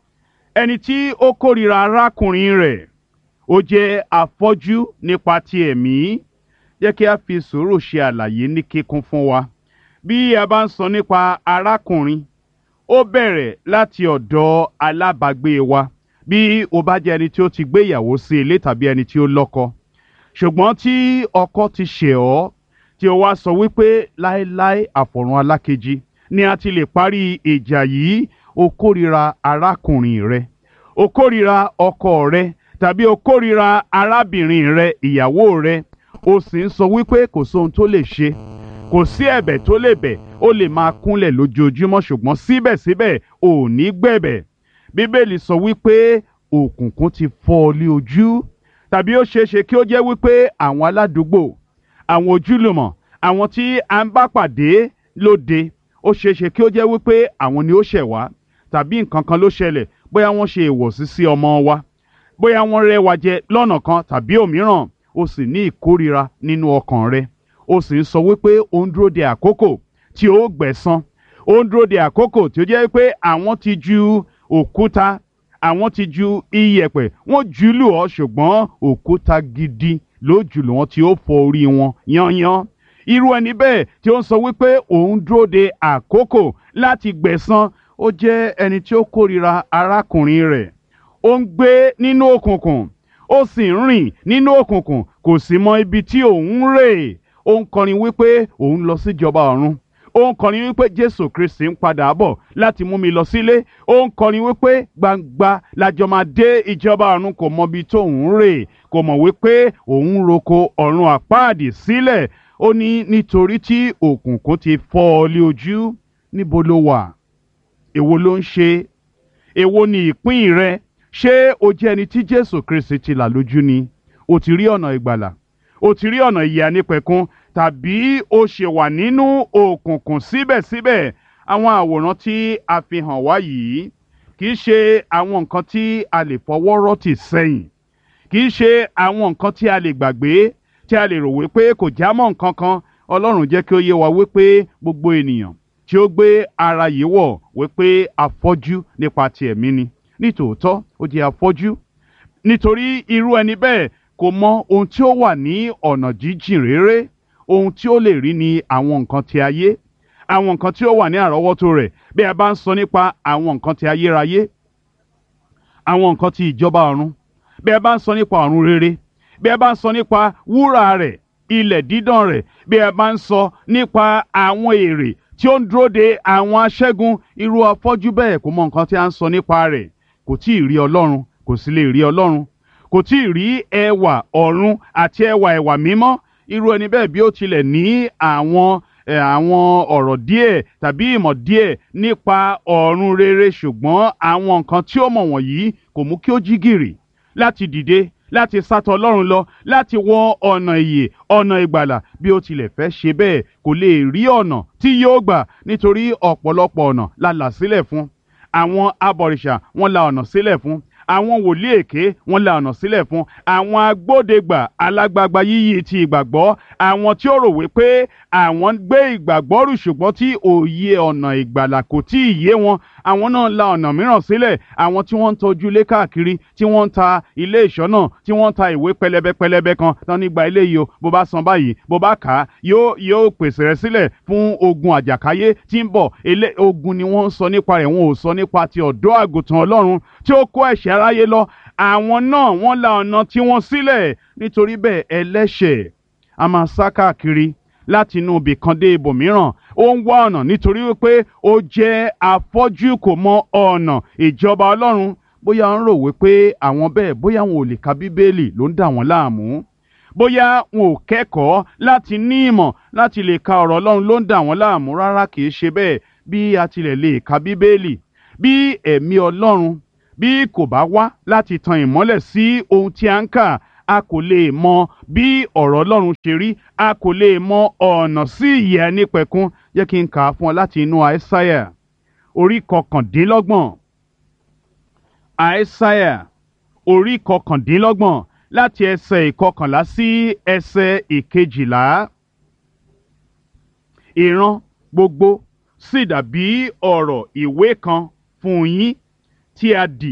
Ẹni tí ó kórìíra arákùnrin rẹ̀ ó jẹ́ afọ́jú nípa ti ẹ̀mí. Jẹ́ kí a fi sùúrù ṣe àlàyé ní kíkún fún wa. Bí a bá ń sọ nípa arákùnrin, ó bẹ̀rẹ̀ láti ọ̀dọ̀ alábàágbé wa. Bí o bá jẹ́ ẹni tí ó ti gbé ìyàwó sí ilé tàbí ẹni tí ó lọ́kọ, ṣùgbọ́n tí ọkọ ti ṣẹ̀ ọ́, tí o wá sọ wípé láéláé àfọ̀run alákejì ni a ti lè parí ìjà yìí, o kórìíra arákùnrin rẹ, o kórìíra ọkọ rẹ, tàbí o kórìíra arábìnrin rẹ, ìyàwó rẹ, o sì ń sọ wípé kò sóhun tó lè ṣe, kò sí ẹ̀bẹ̀ tó lè bẹ̀, ó lè máa kúnlẹ̀ lójoojúmọ́ ṣùgbọ́n síbẹ̀síbẹ̀ ò ní gbẹ̀bẹ̀. Bíbélì sọ wípé òkùnkùn ti fọ́ ọ lé ojú. Tàbí ó ṣeé ṣe kí ó jẹ́ wípé àwọn aládùúgbò, àwọn ojúlùmọ̀, àwọn tí a ń bá pàdé lóde, ó ṣeé ṣe kí ó jẹ́ wípé àwọn ni ó ṣẹ̀ wá, tàbí nǹkan kan ló ṣẹlẹ̀, bóyá wọ́n ṣe ìwọ̀sí sí ọmọ wa, bóyá wọ́n rẹ́ wa jẹ lọ́nà kan tàbí òmíràn, ó sì ní ìkórìíra nínú ọkàn rẹ. Ó sì ń sọ wípé ó ń dúró de àkókò tí ó gbẹ̀san. Ó ń dúró de àkókò tí ó jẹ́ wípé àwọn ti ju òkúta, àwọn ti ju iyẹ̀pẹ̀, wọ́n jùlù ọ́, ṣùgbọ́n òkúta gidi ló jùlù wọn tí ó fọ́ orí wọn yányán. Irú ẹni bẹ́ẹ̀ tí ó ń sọ wípé òun dúró de àkókò láti gbẹ̀san, ó jẹ́ ẹni tí ó kórìíra arákùnrin rẹ̀. Ó ń gbé nínú òkùnkùn, ó sì ń rìn nínú òkùnkùn, kò sì mọ ibi tí òun rè. Ó ń kọrin wípé òun lọ sí ìjọba ọ̀run. Ó ń kọrin wípé Jésù Kristi ń padà bọ̀ láti mú mi lọ sílé. Ó ń kọrin wípé gbangba lájọ máa dé ìjọba ọ̀run, kò mọ ibi tó òun rè, kò mọ̀ wípé òun roko ọ̀run àpáàdì sílẹ̀. Ó ní nítorí tí òkùnkùn ti fọ́ ọ lé ojú. Níbo ló wà? Èwo ló ń ṣe? Èwo ni ìpín rẹ? Ṣé o jẹ́ ẹni tí Jésù Kristi ti là lójú ni? O ti rí ọ̀nà ìgbàlà, o ti rí ọ̀nà ìyè ànípẹ̀kun, tàbí o ṣe wà nínú òkùnkùn síbẹ̀síbẹ̀? Àwọn àwòrán tí a fi hàn wá yìí kì í ṣe àwọn nǹkan tí a lè fọwọ́ rọ́tì sẹ́yìn, kì í ṣe àwọn nǹkan tí a lè gbàgbé, tí a lè rò wípé kò já mọ́ nǹkan kan. Ọlọ́run jẹ́ kí ó yé wa wípé gbogbo ènìyàn tí ó gbé ara yìí wọ̀ wípé afọ́jú nípa ti ẹ̀mí ni. Nítòótọ́ ó jẹ́ afọ́jú, nítorí irú ẹni bẹ́ẹ̀ kò mọ ohun tí ó wà ní ọ̀nà jíjìn réré. Ohun tí ó lè rí ni àwọn nǹkan ti ayé, àwọn nǹkan tí ó wà ní àrọ́wọ́tó rẹ̀. Bí a bá ń sọ nípa àwọn nǹkan ti ayérayé, àwọn nǹkan ti ìjọba ọ̀run, bí a bá ń sọ nípa ọ̀run rere, bí a bá ń sọ nípa wúrà rẹ̀, ilẹ̀ dídán rẹ̀, bí a bá ń sọ nípa àwọn èrè tí ó ń dúró de àwọn aṣẹ́gun, irú afọ́jú bẹ́ẹ̀ kò mọ nǹkan tí a ń sọ nípa rẹ̀. Kò tí ì rí Ọlọ́run, kò sì lè rí Ọlọ́run, kò tí ì rí ẹwà ọ̀run àti ẹwà ẹwà mímọ́. Irú ẹni bẹ́ẹ̀ bí ó tilẹ̀ ní àwọn eh, àwọn ọ̀rọ̀ díẹ̀ tàbí ìmọ̀ díẹ̀ nípa ọ̀run rere, ṣùgbọ́n àwọn nǹkan tí ó mọ̀ wọ̀nyí kò mú kí ó jí gìrì láti dìde, láti sátọ̀ Ọlọ́run lọ, láti wọ ọ̀nà ìyè, ọ̀nà ìgbàlà. Bí ó tilẹ̀ fẹ́ ṣe bẹ́ẹ̀, kò lè rí ọ̀nà tí yóò gbà, nítorí ọ̀pọ̀lọpọ̀ ọ̀nà la là sílẹ̀ fún. Àwọn abọ̀rìṣà wọ́n la ọ̀nà sílẹ̀ fún. Àwọn wòlíì èké wọ́n la ọ̀nà sílẹ̀ fún. Àwọn agbódegbà alágbagba yíyí ti ìgbàgbọ́, àwọn tí ó rò wípé àwọn gbé ìgbàgbọ́ rù ṣùgbọ́n tí òye ọ̀nà ìgbàlà kò tí ì yé wọn, àwọn náà la ọ̀nà mìíràn sílẹ̀. Àwọn tí wọ́n ń tọ́jú ilé káàkiri, tí wọ́n ń ta ilé ìṣọ́nà, tí wọ́n ń ta ìwé pẹlẹbẹ pẹlẹbẹ kan tán nígbà ilé yìí o, bó bá san báyìí, bó bá kà á, yóò yóò pèsè rẹ̀ sílẹ̀ fún ogun àjàkáyé tí ń bọ̀. Ilé ogun ni wọ́n ń sọ nípa rẹ̀, wọn ò sọ nípa ti ọ̀dọ́ àgùntàn Ọlọ́run tí ó kó ẹ̀ṣẹ̀ aráyé lọ. Àwọn náà wọ́n la ọ̀nà tí wọ́n sílẹ̀. Nítorí bẹ́ẹ̀ ẹlẹ́ṣẹ̀ a máa sá káàkiri láti inú ibì kan dé ibòmíràn. Ó ń wá ọ̀nà nítorí wípé ó jẹ́ afọ́jú, kò mọ ọ̀nà ìjọba Ọlọ́run, bóyá ń rò wípé àwọn bẹ́ẹ̀ bóyá wọn ò lè ka bíbélì ló ń dà wọ́n láàmú bóyá wọn ò kẹ́kọ̀ọ́ láti ní ìmọ̀ láti lè ka ọ̀rọ̀ Ọlọ́run ló ń dà wọ́n láàmú rárá kì í ṣe bẹ́ẹ̀ bí a tilẹ̀ lè ka bíbélì bí ẹ̀mí Ọlọ́run bí kò bá wá láti tan ìmọ́lẹ̀ sí ohun tí a ń kà a kò lè mọ bí ọ̀rọ̀ Ọlọ́run ṣe rí a kò lè mọ ọ̀nà sí ìyè àìnípẹ̀kun jẹ́ kí n kà á fún ọ láti inú Àìsáyà orí kọkàndínlọ́gbọ̀n Àìsáyà orí kọkàndínlọ́gbọ̀n láti ẹsẹ̀ ìkọkànlá sí ẹsẹ̀ ìkejìlá. Ìran gbogbo sì dàbí ọ̀rọ̀ ìwé kan fún yín tí a dì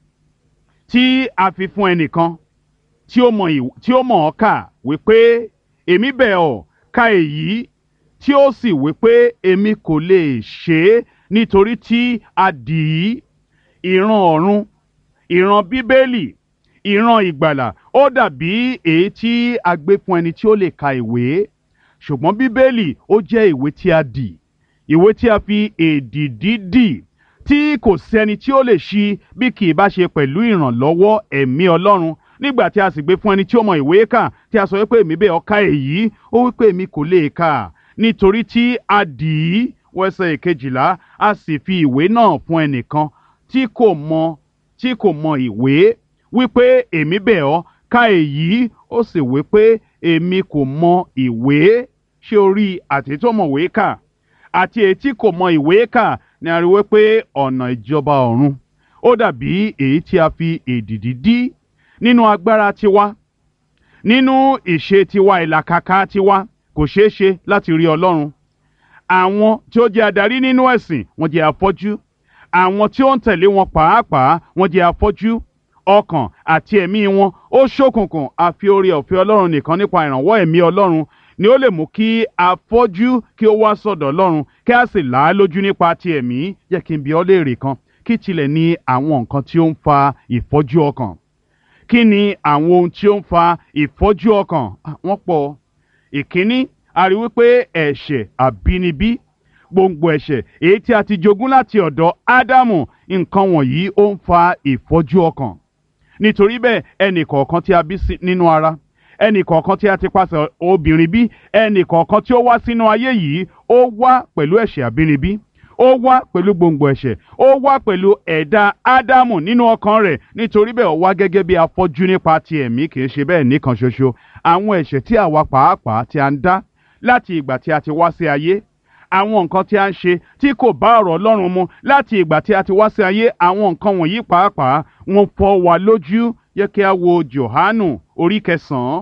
tí a fi fún ẹnìkan tí ó mọ̀ tí ó mọ̀ ọ́ kà wípé èmi bẹ̀ ọ́ ka èyí tí ó sì wípé èmi kò lè ṣe é nítorí tí a dì í. Ìran ọ̀run ìran bíbélì ìran ìgbàlà ó dàbí èyí tí a gbé fún ẹni tí ó lè ka ìwé ṣùgbọ́n bíbélì ó jẹ́ ìwé tí a dì ìwé tí a fi èdìdì dì tí kò sẹ́ni tí ó lè ṣí bí kì í bá ṣe pẹ̀lú ìrànlọ́wọ́ ẹ̀mí Ọlọ́run nígbà tí a sì gbé fún ẹni tí ó mọ ìwé kà tí a sọ wípé èmi bẹ̀ ọ́ ka èyí ó wípé èmi kò lè kà nítorí tí a dì í wẹ́sẹ̀ ìkejìlá a sì fi ìwé náà fún ẹnìkan tí kò mọ tí kò mọ ìwé wípé èmi bẹ̀ ọ́ ka èyí ó sì wípé èmi kò mọ ìwé ṣé o rí àti tó mọ ìwé kà àti èyí tí kò mọ ìwé kà ni a rí wípé ọ̀nà ìjọba ọ̀run ó dàbí èyí tí a fi èdìdì dí nínú agbára tiwa nínú ìṣe tiwa ìlàkàkà tiwa kò ṣeé ṣe láti rí Ọlọ́run. Àwọn tí ó jẹ́ adarí nínú ẹ̀sìn wọ́n jẹ́ afọ́jú àwọn tí ó ń tẹ̀lé wọn pàápàá wọ́n jẹ́ afọ́jú ọkàn àti ẹ̀mí wọn ó ṣókùnkùn àfi oore ọ̀fẹ́ Ọlọ́run nìkan nípa ìrànwọ́ ẹ̀mí Ọlọ́run ni ó lè mú kí afọ́jú kí ó wá sọ́dọ̀ Ọlọ́run kí a sì là á lójú nípa ti ẹ̀mí. Jẹ́ kí n bi ọ́ léèrè kan kí tilẹ̀ ni àwọn nǹkan tí ó ń fa ìfọ́jú ọkàn kí ni àwọn ohun tí ó ń fa ìfọ́jú ọkàn wọ́n pọ̀. Ìkíní a rí wípé ẹ̀ṣẹ̀ àbínibí gbòǹgbò ẹ̀ṣẹ̀ èyí tí a ti jogún láti ọ̀dọ̀ Ádámù nǹkan wọ̀nyí ó ń fa ìfọ́jú ọkàn nítorí bẹ́ẹ̀ ẹnì kọ̀ọ̀kan tí a bí nínú ara ẹnì kọ̀ọ̀kan tí a ti pàṣẹ obìnrin bí ẹnì kọ̀ọ̀kan tí ó wá sínú ayé yìí ó wá pẹ̀lú ẹ̀ṣẹ̀ àbínibí ó wá pẹ̀lú gbòǹgbò ẹ̀ṣẹ̀ ó wá pẹ̀lú ẹ̀dá Ádámù nínú ọkàn rẹ̀ nítorí bẹ́ẹ̀ ó wá gẹ́gẹ́ bí afọ́jú nípa ti ẹ̀mí kì í ṣe bẹ́ẹ̀ nìkan ṣoṣo àwọn ẹ̀ṣẹ̀ tí àwa pàápàá tí a ń dá láti ìgbà tí a ti wá sí ayé àwọn nǹkan tí a ń ṣe tí kò bá ọ̀rọ̀ Ọlọ́run mu láti ìgbà tí a ti wá sí ayé àwọn nǹkan wọ̀nyí pàápàá wọ́n fọ́ wa lójú. Yẹ kí a wo Jòhánù orí kẹsàn-án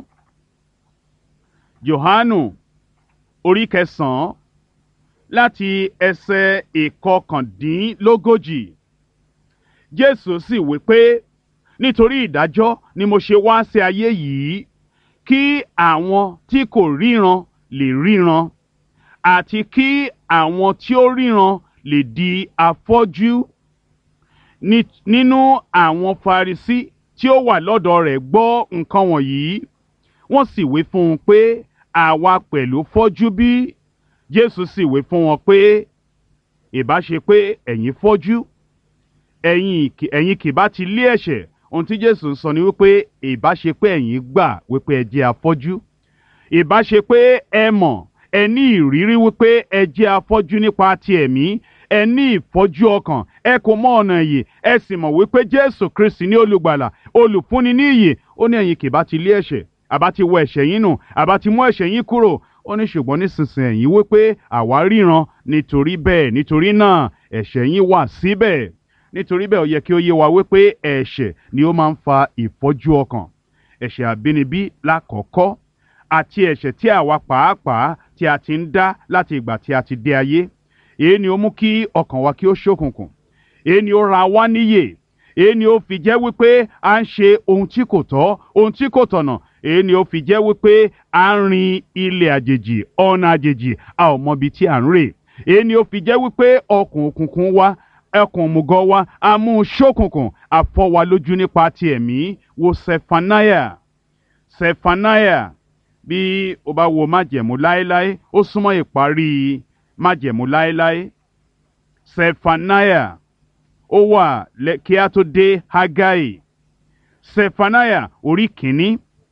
Jòhánù orí kẹsàn-án láti ẹsẹ̀ ìkọkàndínlógójì. Jésù sì wí pé nítorí ìdájọ́ ni mo ṣe wá sí ayé yìí kí àwọn tí kò ríran lè ríran àti kí àwọn tí ó ríran lè di afọ́jú. Nínú àwọn Farisí tí ó wà lọ́dọ̀ rẹ̀ gbọ́ nǹkan wọ̀nyí wọ́n sì wí fún un pé àwa pẹ̀lú fọ́jú bí? Jésù sì wí fún wọn pé ìbá ṣe pé ẹ̀yin fọ́jú ẹ̀yin kì bá ti lé ẹ̀ṣẹ̀. Ohun tí Jésù sọ ni wípé ìbá ṣe pé ẹ̀yin gbà wípé ẹ jẹ́ afọ́jú ìbá ṣe pé ẹ mọ̀ ẹ ní ìrírí wípé ẹ jẹ́ afọ́jú nípa ti ẹ̀mí ẹ ní ìfọ́jú ọkàn ẹ kò mọ ọ̀nà ìyè ẹ sì mọ̀ wípé Jésù Kristi ní olùgbàlà olùfúnni ní ìyè. Ó ní ẹ̀yin kì bá ti lé ẹ̀ṣẹ̀ àbá ti wọ ẹ̀ṣẹ̀ yín nù àbá ti mú ẹ̀ṣẹ̀ yín kúrò. Ó ní ṣùgbọ́n nísinsìnyí ẹ̀yin wípé àwa ríran nítorí bẹ́ẹ̀ nítorí náà ẹ̀ṣẹ̀ yín wà síbẹ̀. Nítorí bẹ́ẹ̀ ó yẹ kí ó yé wa wípé ẹ̀ṣẹ̀ ni ó máa ń fa ìfọ́jú ọkàn. Ẹ̀ṣẹ̀ àbínibí lákọ̀ọ́kọ́ àti ẹ̀ṣẹ̀ tí àwa pàápàá tí a ti ń dá láti ìgbà tí a ti dé ayé. Èyí ni ó mú kí ọkàn wa kí ó ṣókùnkùn. Èyí ni ó ra wá níyè. Èyí ni ó fi jẹ́ wípé à ń ṣe ohun tí kò tọ́ ohun tí kò tọ̀nà. Èyí ni ó fi jẹ́ wípé à ń rin ilẹ̀ àjèjì ọ̀nà àjèjì a ò mọbi tí à ń rè. Èyí ni ó fi jẹ́ wípé ọkàn òkùnkùn wa ẹkùn òmùgọ̀ wa a mú un ṣókùnkùn a fọ́ wa lójú nípa ti ẹ̀mí. Wo Sẹfanáyà Sẹfanáyà bí o bá wo májẹ̀mú láéláé ó súnmọ́ ìparí májẹ̀mú láéláé. Sẹfanáyà ó wà lẹ́- kí a tó dé Hágáì. Sefaniah orí kìíní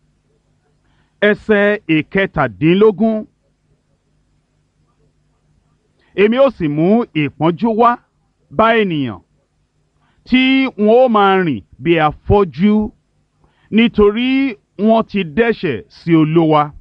ẹsẹ̀ ìkẹtàdínlógún. Èmi ó sì mú ìpọ́njú wá bá ènìyàn tí wọn ó máa rìn bí afọ́jú, nítorí wọ́n ti dẹ́ṣẹ̀ sí Olúwa.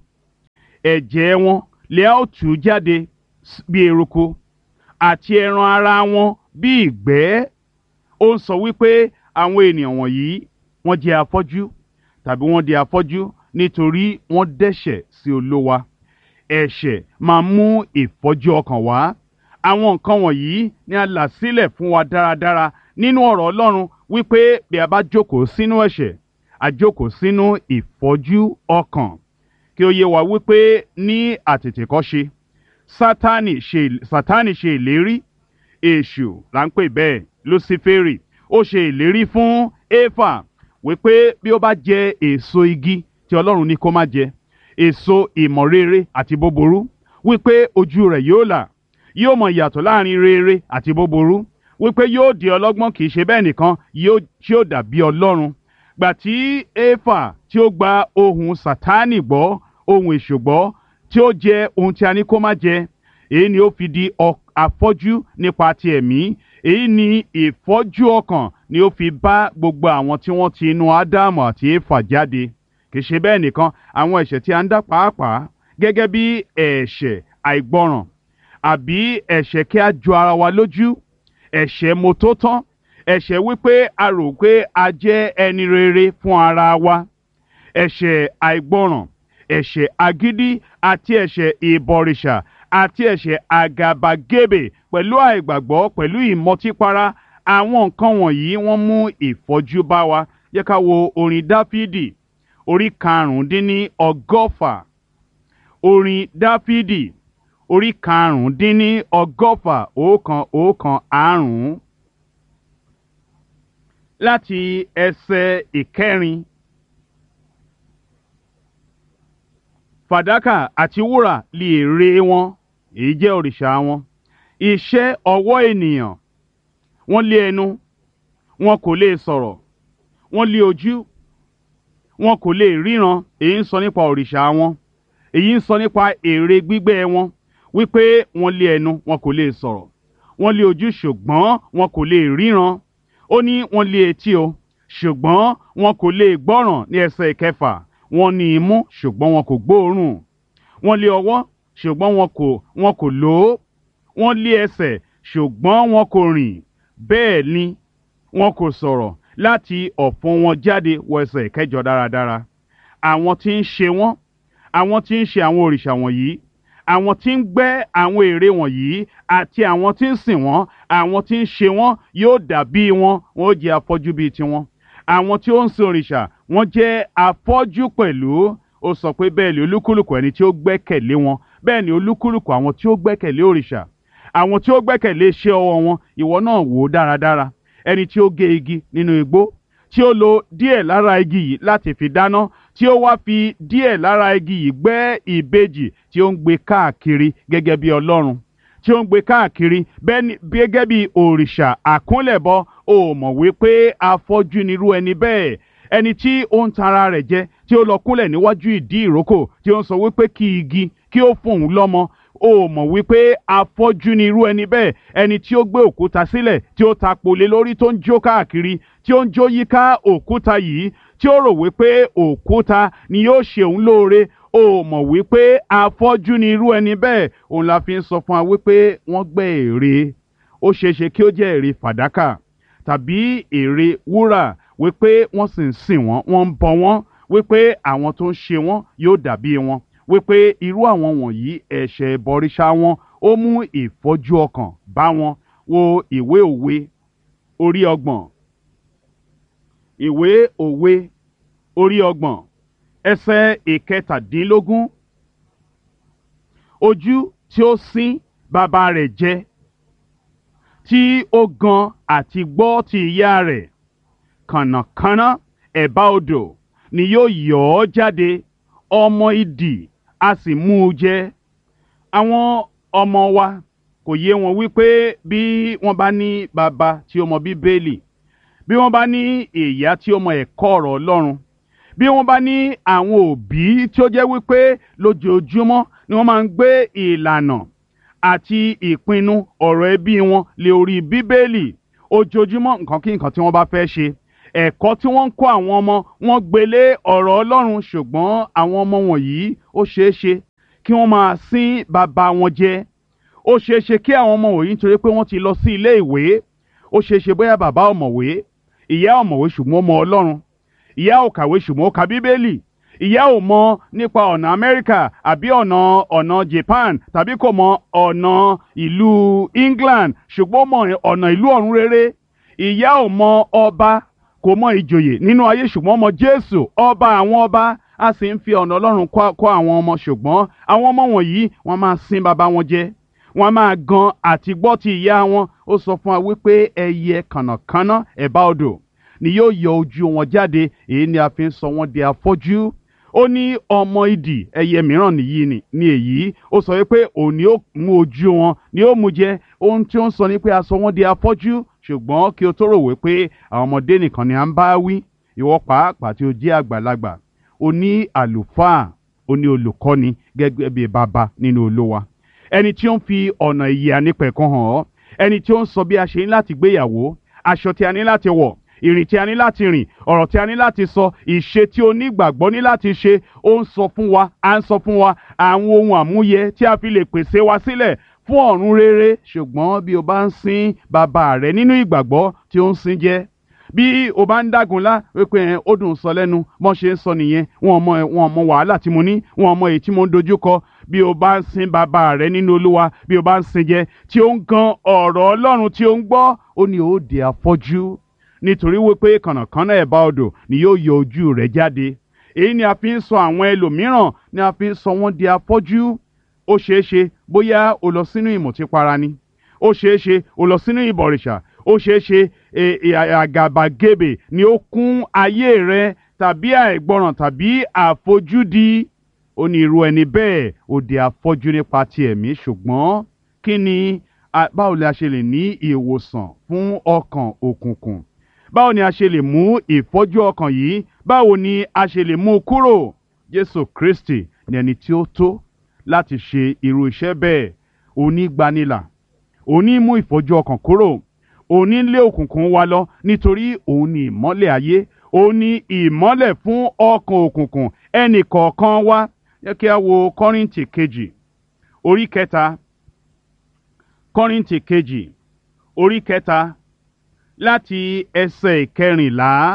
Ẹ̀jẹ̀ wọn lè a ó tú jáde s- bí eruku, àti ẹran ara wọn bí ìgbẹ́. Ó ń sọ wípé àwọn ènìyàn wọ̀nyí wọ́n jẹ́ afọ́jú tàbí wọ́n di afọ́jú nítorí wọ́n dẹ́ṣẹ̀ sí Olúwa. Ẹ̀ṣẹ̀ máa mú ìfọ́jú ọkàn wá. Àwọn nǹkan wọ̀nyí ni a là sílẹ̀ fún wa dáradára nínú ọ̀rọ̀ Ọlọ́run wípé bí a bá jókòó sínú ẹ̀ṣẹ̀, a jókòó sínú ìfọ́jú ọkàn. Kí ó yé wa wípé ní àtètèkọ́ṣe, Sátánì ṣe Sátánì ṣe ìlérí, èṣù là ń pè bẹ́ẹ̀, Lúsíférì, ó ṣe ìlérí fún Éfà wípé bí ó bá jẹ èso igi tí Ọlọ́run ní kó má jẹ, èso ìmọ̀ rere àti búburú, wípé ojú rẹ̀ yóò là, yóò mọ ìyàtọ̀ láàrin rere àti búburú, wípé yóò di ọlọ́gbọ́n, kì í ṣe bẹ́ẹ̀ nìkan, yóò tí ó dàbí Ọlọ́run. Gbà tí Éfà tí ó gba ohùn Sátánì gbọ́, ohùn èṣù gbọ́, tí ó jẹ ohun tí a ní kó má jẹ, èyí ni ó fi di ọ- afọ́jú nípa ti ẹ̀mí. Èyí ni ìfọ́jú ọkàn ni ó fi bá gbogbo àwọn tí wọ́n ti inú Ádámù àti Éfà jáde. Kì í ṣe bẹ́ẹ̀ nìkan, àwọn ẹ̀ṣẹ̀ tí a ń dá pàápàá gẹ́gẹ́ bí ẹ̀ṣẹ̀ àìgbọràn, àbí ẹ̀ṣẹ̀ kí a jọ ara wa lójú, ẹ̀ṣẹ̀ motótán, ẹ̀ṣẹ̀ wípé a rò pé a jẹ́ ẹni rere fún ara wa, ẹ̀ṣẹ̀ àìgbọràn, ẹ̀ṣẹ̀ agídí àti ẹ̀ṣẹ̀ ìbọrìṣà àti ẹ̀ṣẹ̀ àgàbàgebè pẹ̀lú àìgbàgbọ́, pẹ̀lú ìmọtípara. Àwọn nǹkan wọ̀nyí wọ́n mú ìfọ́jú bá wa. Jẹ́ ká wo orin Dáfídì orí karùndínní ọgọ́fà. Orin Dáfídì orí karùndínní ọgọ́fà, ọ̀kan ọ̀kan àrún. Láti ẹsẹ̀ ìkẹrin. Fàdákà àti wúrà lè èrè wọn, èyí jẹ́ òrìṣà wọn. Iṣẹ́ ọwọ́ ènìyàn. Wọ́n lé ẹnu, wọn kò lè sọ̀rọ̀. Wọ́n lé ojú, wọn kò lè ríran. Èyí ń sọ nípa òrìṣà wọn. Èyí ń sọ nípa ère gbígbẹ́ wọn, wípé wọ́n lé ẹnu, wọn kò lè sọ̀rọ̀. Wọ́n lé ojú, ṣùgbọ́n wọn kò lè ríran. Ó ní wọ́n lé etí o, ṣùgbọ́n wọn kò lè gbọ́ràn ní ẹsẹ̀ ìkẹfà. Wọ́n ní imú, ṣùgbọ́n wọn kò gbóòórùn. Wọ́n lé ọwọ́, ṣùgbọ́n wọn kò wọn kò lò ó. Wọ́n lé ẹsẹ̀, ṣùgbọ́n wọn kò rìn. Bẹ́ẹ̀ ni wọn kò sọ̀rọ̀. Láti ọ̀fun wọn jáde wọ ẹsẹ̀ ìkẹjọ dáradára. Àwọn tí ń ṣe wọ́n, àwọn tí ń ṣe àwọn òrìṣà wọ̀nyí, àwọn tí ń gbẹ́ àwọn ère wọ̀nyí, àti àwọn tí ń sìn wọ́n, àwọn tí ń ṣe wọ́n yóò dàbí wọn, wọn ó jẹ́ afọ́jú bíi tiwọn. Àwọn tí ó ń sin òrìṣà, wọ́n jẹ́ afọ́jú pẹ̀lú. Ó sọ pé bẹ́ẹ̀ ni olúkúlùkù ẹni tí ó gbẹ́kẹ̀lé wọn, bẹ́ẹ̀ ni olúkúlùkù àwọn tí ó gbẹ́kẹ̀lé òrìṣà, àwọn tí ó gbẹ́kẹ̀lé iṣẹ́ ọwọ́ wọn. Ìwọ náà wò ó dáradára. Ẹni tí ó gé igi nínú igbó, tí ó lo díẹ̀ lára igi yìí láti fi dáná, tí ó wá fi díẹ̀ lára igi yìí gbẹ́ ìbejì tí ó ń gbé káàkiri gẹ́gẹ́ bí Ọlọ́run, tí ó ń gbé káàkiri bẹ́ẹ̀ ni gẹ́gẹ́ bí òrìṣà àkúnlẹ̀bọ. Ó mọ̀ wípé afọ́jú nirú ẹni bẹ́ẹ̀. Ẹni tí ó ń tan ara rẹ̀ jẹ, tí ó lọ kúnlẹ̀ níwájú ìdí ìrókò, tí ó ń sọ wípé kí igi kí ó fún òun lọ́mọ. Ó mọ̀ wípé afọ́jú ni irú ẹni bẹ́ẹ̀. Ẹni tí ó gbé òkúta sílẹ̀, tí ó ta pòlé lórí, tó ń jó káàkiri, tí ó ń jó yíká òkúta yìí, tí ó rò wípé òkúta ni yóò ṣe òun lóore. Ó mọ̀ wípé afọ́jú ni irú ẹni bẹ́ẹ̀. Òun la fi ń sọ fún wa wípé wọ́n gbẹ́ ère. Ó ṣeéṣe kí ó jẹ́ ère fàdákà tàbí ère wúrà, wípé wọ́n sì ń sìn wọ́n, wọ́n ń bọ wọ́n, wípé àwọn tó ń ṣe wọ́n yóò dàbí wọn, wípé irú àwọn wọ̀nyí ẹ̀ṣẹ̀ ìbọrìṣà wọn ó mú ìfọ́jú ọkàn bá wọn. Wo ìwé òwe orí ọgbọ̀n. Ìwé òwe orí ọgbọ̀n ẹsẹ̀ ìkẹtàdínlógún. Ojú tí ó sín bàbá rẹ̀ jẹ, tí ó gan àti gbọ́ ti ìyá rẹ̀, kànnàkànnà ẹ̀bá odò ni yóò yọ̀ ọ́ jáde. Ọmọ idì a sì mú u jẹ. Àwọn ọmọ wa kò yé wọn wípé bí wọ́n bá ní bàbá tí ó mọ bíbélì, bí wọ́n bá ní ìyá tí ó mọ ẹ̀kọ́ ọ̀rọ̀ Ọlọ́run, bí wọ́n bá ní àwọn òbí tí ó jẹ́ wípé lójoojúmọ́ ni wọ́n máa ń gbé ìlànà àti ìpinnu ọ̀rọ̀ ẹbí wọn lé orí bíbélì, ojoojúmọ́ nǹkan kí nǹkan tí wọ́n bá fẹ́ ṣe, ẹ̀kọ́ tí wọ́n ń kọ́ àwọn ọmọ wọn gbélé ọ̀rọ̀ Ọlọ́run, ṣùgbọ́n àwọn ọmọ wọ̀nyí ó ṣeé ṣe kí wọ́n máa sín bàbá wọn jẹ. Ó ṣeé ṣe kí àwọn ọmọ wọ̀nyí nítorí pé wọ́n ti lọ sí ilé ìwé, ó ṣeé ṣe bóyá bàbá ọ̀mọ̀wé, ìyá ọ̀mọ̀wé ṣùgbọ́n ó mọ Ọlọ́run, ìyá ò kàwé ṣùgbọ́n ó ka bíbélì, ìyá ò mọ nípa ọ̀nà Amẹ́ríkà àbí ọ̀nà ọ̀nà Japan tàbí kò mọ ọ̀nà ìlú England ṣùgbọ́n ó mọ ọ̀nà ìlú ọ̀run rere. Ìyá ò mọ ọba, kò mọ ìjòyè nínú ayé ṣùgbọ́n ó mọ Jésù ọba àwọn ọba. A sì ń fi ọ̀nà Ọlọ́run kọ́ àwọn ọmọ, ṣùgbọ́n àwọn ọmọ wọ̀nyí wọ́n máa sín bàbá wọn jẹ, wọ́n máa gan àti gbọ́ ti ìyá wọn. Ó sọ fún wa wípé ẹyẹ kànnàkànnà ẹ̀bá odò ni yóò yọ ojú wọn jáde, èyí ni a fi ń sọ wọ́n di afọ́jú. Ó ní ọmọ idì ẹyẹ mìíràn nìyí ni ní èyí, ó sọ wípé òun ni ó mú ojú wọn ni ó mú jẹ. Ohun tí ó ń sọ ni pé a sọ wọ́n di afọ́jú, ṣùgbọ́n kí o tó rò wípé àwọn ọmọdé nìkan ni à ń bá wí. Ìwọ pàápàá tí o jẹ́ àgbàlagbà, o ní àlùfáà, o ní olùkọ́ni gẹ́gẹ́ bí bàbá nínú Olúwa, ẹni tí ó ń fi ọ̀nà ìyè ànípẹ̀kun hàn ọ́, ẹni tí ó ń sọ bí a ṣe ní láti gbéyàwó, aṣọ tí a ní láti wọ̀, ìrìn tí a ní láti rìn, ọ̀rọ̀ tí a ní láti sọ, ìṣe tí onígbàgbọ́ ní láti ṣe. Ó ń sọ fún wa, à ń sọ fún wa àwọn ohun àmúyẹ tí a fi lè pèsè wa sílẹ̀ fún ọ̀run rere. Ṣùgbọ́n bí o bá ń sin bàbá rẹ nínú ìgbàgbọ́ tí ó ń sin jẹ, bí o bá ń dágunlá wípé ó dùn sọ lẹ́nu, mọ́ ṣe ń sọ nìyẹn, wọn mọ wọn mọ wàhálà tí mo ní, wọn mọ èyí tí mo ń dojú kọ. Bí o bá ń sin bàbá rẹ nínú Olúwa, bí o bá ń sin jẹ tí ó ń gan ọ̀rọ̀ Ọlọ́run tí ó ń gbọ́, ó ní ó di afọ́jú, nítorí wípé kànnàkànnà ẹ̀bá odò ni yóò yọ ojú rẹ̀ jáde. Èyí ni a fi ń sọ àwọn ẹlòmíràn, ni a fi ń sọ wọ́n di afọ́jú. Ó ṣeé ṣe bóyá o lọ sínú ìmùtípara ni, ó ṣeé ṣe o lọ sínú ìbọ̀rìṣà, ó ṣeé ṣe àgàbàgebè ni ó kún ayé rẹ, tàbí àìgbọràn tàbí àfojúdi. Ó ní irú ẹni bẹ́ẹ̀ ó di afọ́jú nípa ti ẹ̀mí. Ṣùgbọ́n kí ni báwo ni a ṣe lè ní ìwòsàn fún ọkàn òkùnkùn? Báwo ni a ṣe lè mú ìfọ́jú ọkàn yìí, báwo ni a ṣe lè mú kúrò? Jésù Kristi ni ẹni tí ó tó láti ṣe irú iṣẹ́ bẹ́ẹ̀. Onígbanilà, òní mú ìfọ́jú ọkàn kúrò, òní lé òkùnkùn wa lọ, nítorí òun ni ìmọ́lẹ̀ ayé, òun ni ìmọ́lẹ̀ fún ọkàn òkùnkùn ẹnì kọ̀ọ̀kan wa. Jẹ́ kí a wo Kọ́ríńtì kejì orí kẹta, Kọ́ríńtì kejì orí kẹta láti ẹsẹ̀ ìkẹrìnlá.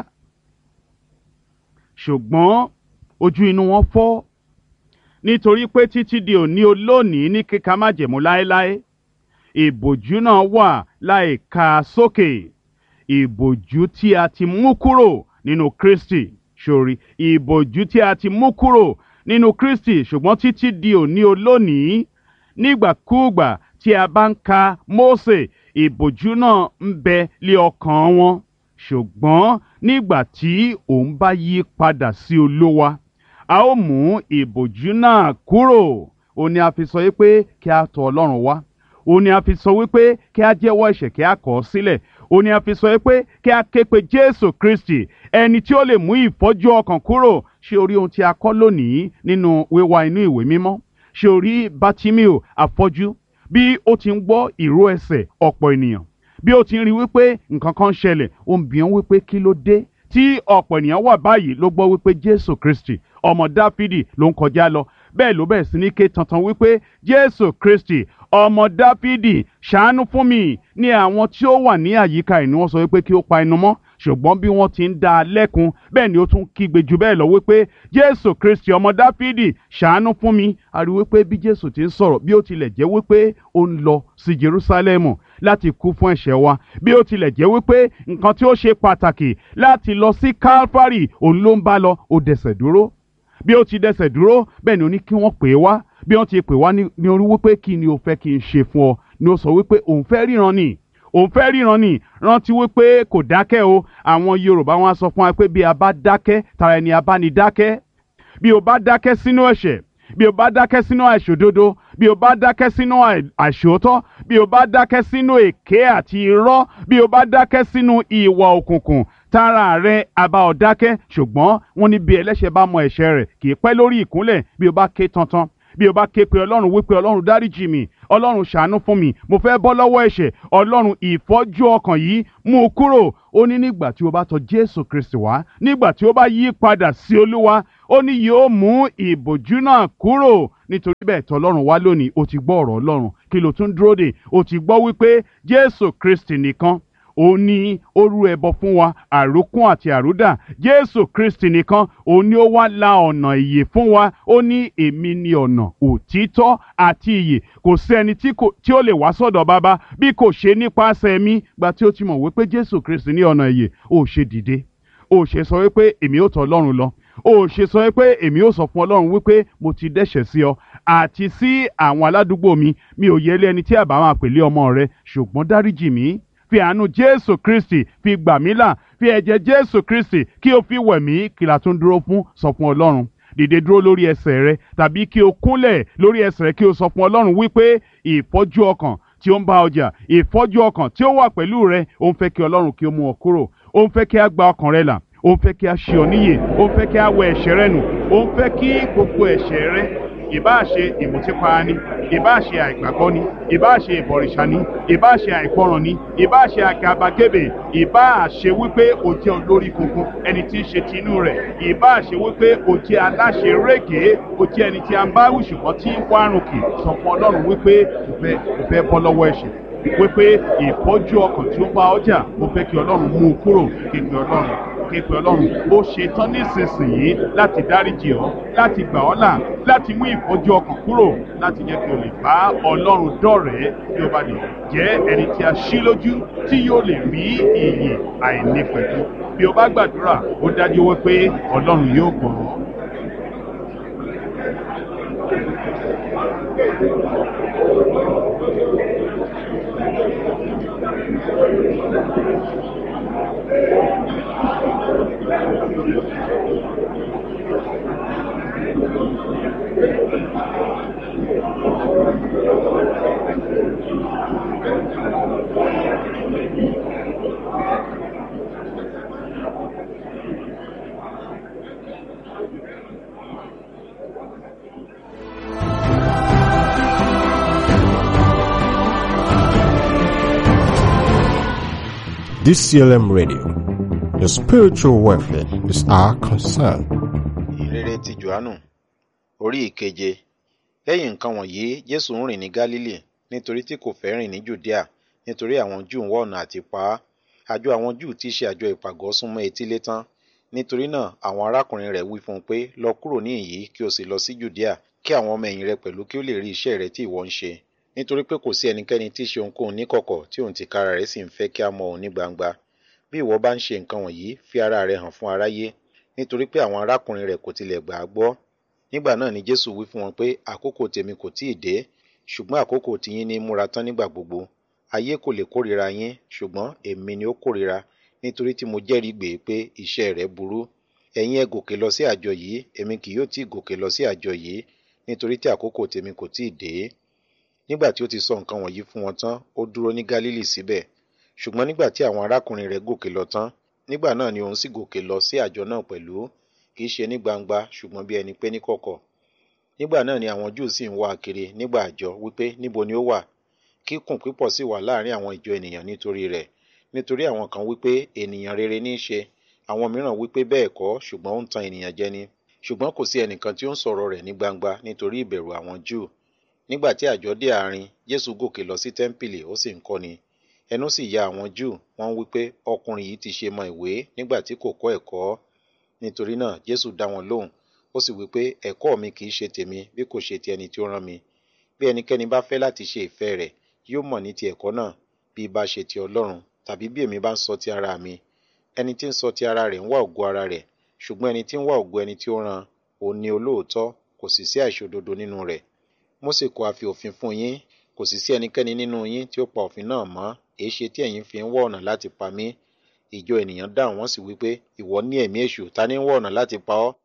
Ṣùgbọ́n ojú inú wọn fọ́, nítorí pé títí di òní olónìí ní kíka májẹ̀mú láéláé, ìbòjú náà wà láì ka sókè, ìbòjú tí a ti mú kúrò nínú Kristi. Sórí ìbòjú tí a ti mú kúrò nínú Kristi, ṣùgbọ́n títí di òní olónìí, nígbàkúùgbà tí a bá ń ka Mósè, ìbòjú náà ń bẹ lé ọkàn wọn. Ṣùgbọ́n nígbà tí òun bá yí padà sí Olúwa, a ó mú ìbòjú náà kúrò. Ó ní a fi sọ wípé kí a tọ̀ Ọlọ́run wá. Ó ní a fi sọ wípé kí a jẹ́wọ́ ẹ̀ṣẹ̀, kí a kọ̀ ọ́ sílẹ̀. Ó ní a fi sọ wípé kí a ké pe Jésù Kristi, ẹni tí ó lè mú ìfọ́jú ọkàn kúrò. Ṣé o rí ohun tí a kọ́ lónìí nínú wíwá inú ìwé mímọ́? Ṣé o rí Bátíméò afọ́jú bí ó ti ń gbọ́ ìró ẹsẹ̀ ọ̀pọ̀ ènìyàn, bí ó ti ń rí wípé nǹkan kan ṣẹlẹ̀, ó ń bi wọ́n wípé kí ló dé tí ọ̀pọ̀ ènìyàn wà báyìí? Ló gbọ́ wípé Jésù Kristi ọmọ Dáfídì ló ń kọjá lọ. Bẹ́ẹ̀ ló bẹ̀rẹ̀ sí ní ké tantan wípé Jésù Kristi ọmọ Dáfídì, ṣàánú fún mi. Ní àwọn tí ó wà ní àyíká ẹ̀ ni wọ́n sọ wípé kí ó pa ẹnu mọ́. Ṣùgbọ́n bí wọ́n ti ń dá a lẹ́kun, bẹ́ẹ̀ ni ó tún kígbe jù bẹ́ẹ̀ lọ wípé Jésù Kristi ọmọ Dáfídì, ṣàánú fún mi. A rí wípé bí Jésù ti ń sọ̀rọ̀, bí ó tilẹ̀ jẹ́ wípé ó ń lọ sí Jerúsálẹ́mù láti kú fún ẹ̀ṣẹ̀ wa, bí ó tilẹ̀ jẹ́ wípé nǹkan tí ó ṣe pàtàkì láti lọ sí Kálfárì òun ló ń bá lọ, ó dẹsẹ̀ dúró. Bí ó ti dẹsẹ̀ dúró, bẹ́ẹ̀ ni ó ní kí wọ́n pè é wá. Bí wọ́n ti pè wá ní orí wípé kí ni o fẹ́ kí n ṣe fún ọ, ni ó sọ wípé òun fẹ́ ríran ni, òun fẹ́ ríran ni. Rántí wípé kò dákẹ́ o. Àwọn Yorùbá wọn á sọ fún wa pé bí a bá dákẹ́, tara ẹni a bá ní dákẹ́. Bí o bá dákẹ́ sínú ẹ̀ṣẹ̀, bí o bá dákẹ́ sínú àìṣòdodo, bí o bá dákẹ́ sínú àìṣòótọ́, bí o bá dákẹ́ sínú èké àti irọ́, bí o bá dákẹ́ sínú ìwà òkùnkùn, tára rẹ a bá ọ dákẹ́. Ṣùgbọ́n wọ́n ní bí ẹlẹ́ṣẹ̀ bá mọ ẹ̀ṣẹ̀ rẹ̀ kì í pẹ́ lórí ìkúnlẹ̀. Bí o bá ké tantan, bí o bá ké pe Ọlọ́run wípé Ọlọ́run dáríjì mi, Ọlọ́run ṣàánú fún mi, mo fẹ́ bọ́ lọ́wọ́ ẹ̀ṣẹ̀, Ọlọ́run ìfọ́jú ọkàn yìí mú u kúrò. Ó ní nígbà tí o bá tọ̀ Jésù Kristi wá, nígbà tí o bá yí padà sí Olúwa, ó ní yóò mú ìbòjú náà kúrò. Nítorí bẹ́ẹ̀ tọ̀ Ọlọ́run wá lónìí, o ti gbọ́ ọ̀rọ̀ Ọlọ́run, kí ló tún dúró dè? O ti gbọ́ wípé Jésù Kristi nìkan ó ní ó rú ẹbọ fún wa, àrókún àti àrúdà. Jésù Kristi nìkan ó ní ó wá la ọ̀nà ìyè fún wa. Ó ní èmi ni ọ̀nà, òtítọ́ àti ìyè. Kò sí ẹni tí kò tí ó lè wá sọ́dọ̀ Baba bí kò ṣe nípasẹ̀ mi. Gbà tí ó ti mọ̀ wípé Jésù Kristi ní ọ̀nà ìyè, ó ṣe dìde, ó ṣe sọ wípé èmi ó tọ̀ Ọlọ́run lọ, ó ṣe sọ wípé èmi ó sọ fún Ọlọ́run wípé mo ti dẹ́ṣẹ̀ sí ọ àti sí àwọn aládùúgbò mi. Mi ò yẹlé ẹni tí àbá máa pèlé ọmọ rẹ, ṣùgbọ́n dáríjì mí. Fi àánú Jésù Kristi fi gbà mí là, fi ẹ̀jẹ̀ Jésù Kristi kí o fi wẹ̀ mí. Kí la tún dúró fún? Sọ fún Ọlọ́run. Dìde dúró lórí ẹsẹ̀ rẹ, tàbí kí o kúnlẹ̀ lórí ẹsẹ̀ rẹ kí o sọ fún Ọlọ́run wípé ìfọ́jú ọkàn tí ó ń bá ọjà, ìfọ́jú ọkàn tí ó wà pẹ̀lú rẹ, ó ń fẹ́ kí Ọlọ́run kí ó mú ọ kúrò. Ó ń fẹ́ kí a gba ọkàn rẹ là, ó ń fẹ́ kí a ṣe ọ níyè, ó ń fẹ́ kí a wẹ ẹ̀ṣẹ̀ rẹ nù, ó ń fẹ́ kí gbogbo ẹ̀ṣẹ̀ rẹ, ìbáà ṣe ìmùtípara ni, ìbáà ṣe àìgbàgbọ́ ni, ìbáà ṣe ìbọ̀rìṣà ni, ìbáà ṣe àìgbọràn ni, ìbáà ṣe àgàbàgebè, ìbáà ṣe wípé o jẹ́ olórí kunkun, ẹni tí ń ṣe tinú rẹ̀, ìbáà ṣe wípé o jẹ́ aláṣẹ rége, o jẹ́ ẹni tí a ń bá wí ṣùgbọ́n tí ń wárùn kì. Sọ fún Ọlọ́run wípé o fẹ́ o fẹ́ bọ́ lọ́wọ́ ẹ̀ṣẹ̀, wípé ìfọ́jú ọkàn tí ó bá ọjà, mo fẹ́ kí Ọlọ́run mú u kúrò. Képe Ọlọ́run, képe Ọlọ́run. Ó ṣe tán nísinsìnyí láti dáríjì ọ́, láti gbà ọ́ là, láti mú ìfọ́jú ọkàn kúrò, láti jẹ́ kí o lè bá Ọlọ́run dọ̀rẹ́, kí o bá lè jẹ́ ẹni tí a ṣí lójú, tí yóò lè rí ìyè àìnípẹ̀kun. Bí o bá gbàdúrà, ó dájú wípé Ọlọ́run yóò gbọ́ ọ́. D C L M Radio, your spiritual welfare is our concern. Ìrere ti Jòhánù orí ìkeje. Lẹ́yìn nǹkan wọ̀nyí, Jésù ń rìn ní Gálílì, nítorí tí kò fẹ́ rìn ní Jùdíà, nítorí àwọn Júù ń wá ọ̀nà àti pa á. Àjọ àwọn Júù tí í ṣe àjọ ìpàgọ́ súnmọ́ etílé tán. Nítorí náà, àwọn arákùnrin rẹ̀ wí fún un pé, lọ kúrò níhìn-ín kí o sì lọ sí Jùdíà, kí àwọn ọmọ ẹ̀yìn rẹ pẹ̀lú kí ó lè rí iṣẹ́ rẹ tí ìwọ ń ṣe. Nítorí pé kò sí ẹnikẹ́ni tí í ṣe ohunkóhun níkọ̀kọ̀ tí òun tìkára rẹ̀ sì ń fẹ́ kí a mọ òun ní gbangba. Bí ìwọ bá ń ṣe nǹkan wọ̀nyí, fi ara rẹ hàn fún aráyé. Nítorí pé àwọn arákùnrin rẹ̀ kò tilẹ̀ gbà á gbọ́. Nígbà náà ni Jésù wí fún wọn pé àkókò tèmi kò tíì dé, ṣùgbọ́n àkókò tiyín ní múra tán nígbà gbogbo. Ayé kò lè kórìíra yín, ṣùgbọ́n èmi ni ó kórìíra, nítorí tí mo jẹ́rìí gbè pé iṣẹ́ rẹ̀ burú. Ẹ̀yin ẹ gòkè lọ sí àjọ yìí, èmi kì yóò tí gòkè lọ sí àjọ yìí, nítorí tí àkókò tèmi kò tíì dé. Nígbà tí ó ti sọ nǹkan wọ̀nyí fún wọn tán, ó dúró ní Gálílì síbẹ̀. Ṣùgbọ́n nígbà tí àwọn arákùnrin rẹ̀ gòkè lọ tán, nígbà náà ni òun sì gòkè lọ sí àjọ náà pẹ̀lú, kì í ṣe ní gbangba, ṣùgbọ́n bí ẹni pé níkọ̀kọ̀. Nígbà náà ni àwọn Júù sì ń wá kiri nígbà àjọ wípé níbo ni ó wà. Kíkùn pípọ̀ sì wà láàrin àwọn ìjọ ènìyàn nítorí rẹ̀. Nítorí àwọn kan wípé ènìyàn rere ní í ṣe, àwọn mìíràn wípé bẹ́ẹ̀ kọ́, ṣùgbọ́n ó ń tan ènìyàn jẹ ni. Ṣùgbọ́n kò sí ẹnìkan tí ó ń sọ̀rọ̀ rẹ̀ ní gbangba nítorí ìbẹ̀rù àwọn Júù. Nígbà tí àjọ dé àárín, Jésù gòkè lọ sí tẹ́ḿpìlì, ó sì ń kọ́ni. Ẹnu sì ya àwọn Júù, wọ́n wípé ọkùnrin yìí ti ṣe mọ ìwé nígbà tí kò kọ́ ẹ̀kọ́. Nítorí náà Jésù dá wọn lóhùn, ó sì wípé ẹ̀kọ́ mi kì í ṣe tèmi bí kò ṣe ti ẹni tí ó rán mi. Bí ẹnikẹ́ni bá fẹ́ láti ṣe ìfẹ́ rẹ̀, yóò mọ̀ ní ti ẹ̀kọ́ náà, bí bá ṣe ti Ọlọ́run, tàbí bí èmi bá ń sọ ti ara mi. Ẹni tí ń sọ ti ara rẹ̀ ń wá ògo ara rẹ̀, ṣùgbọ́n ẹni tí ń wá ògo ẹni tí ó rán, òun ni olóòótọ́, kò sì sí àìṣòdodo nínú rẹ̀. Mósè kò ha fi òfin fún yín, kò sì sí ẹnikẹ́ni nínú yín tí ó pa òfin náà mọ́, èéṣe tí ẹ̀yin fi ń wá ọ̀nà láti pa mí? Ìjọ ènìyàn dáhùn, wọ́n sì wípé ìwọ ní ẹ̀mí èṣù, ta ní ń wá ọ̀nà láti pa ọ́?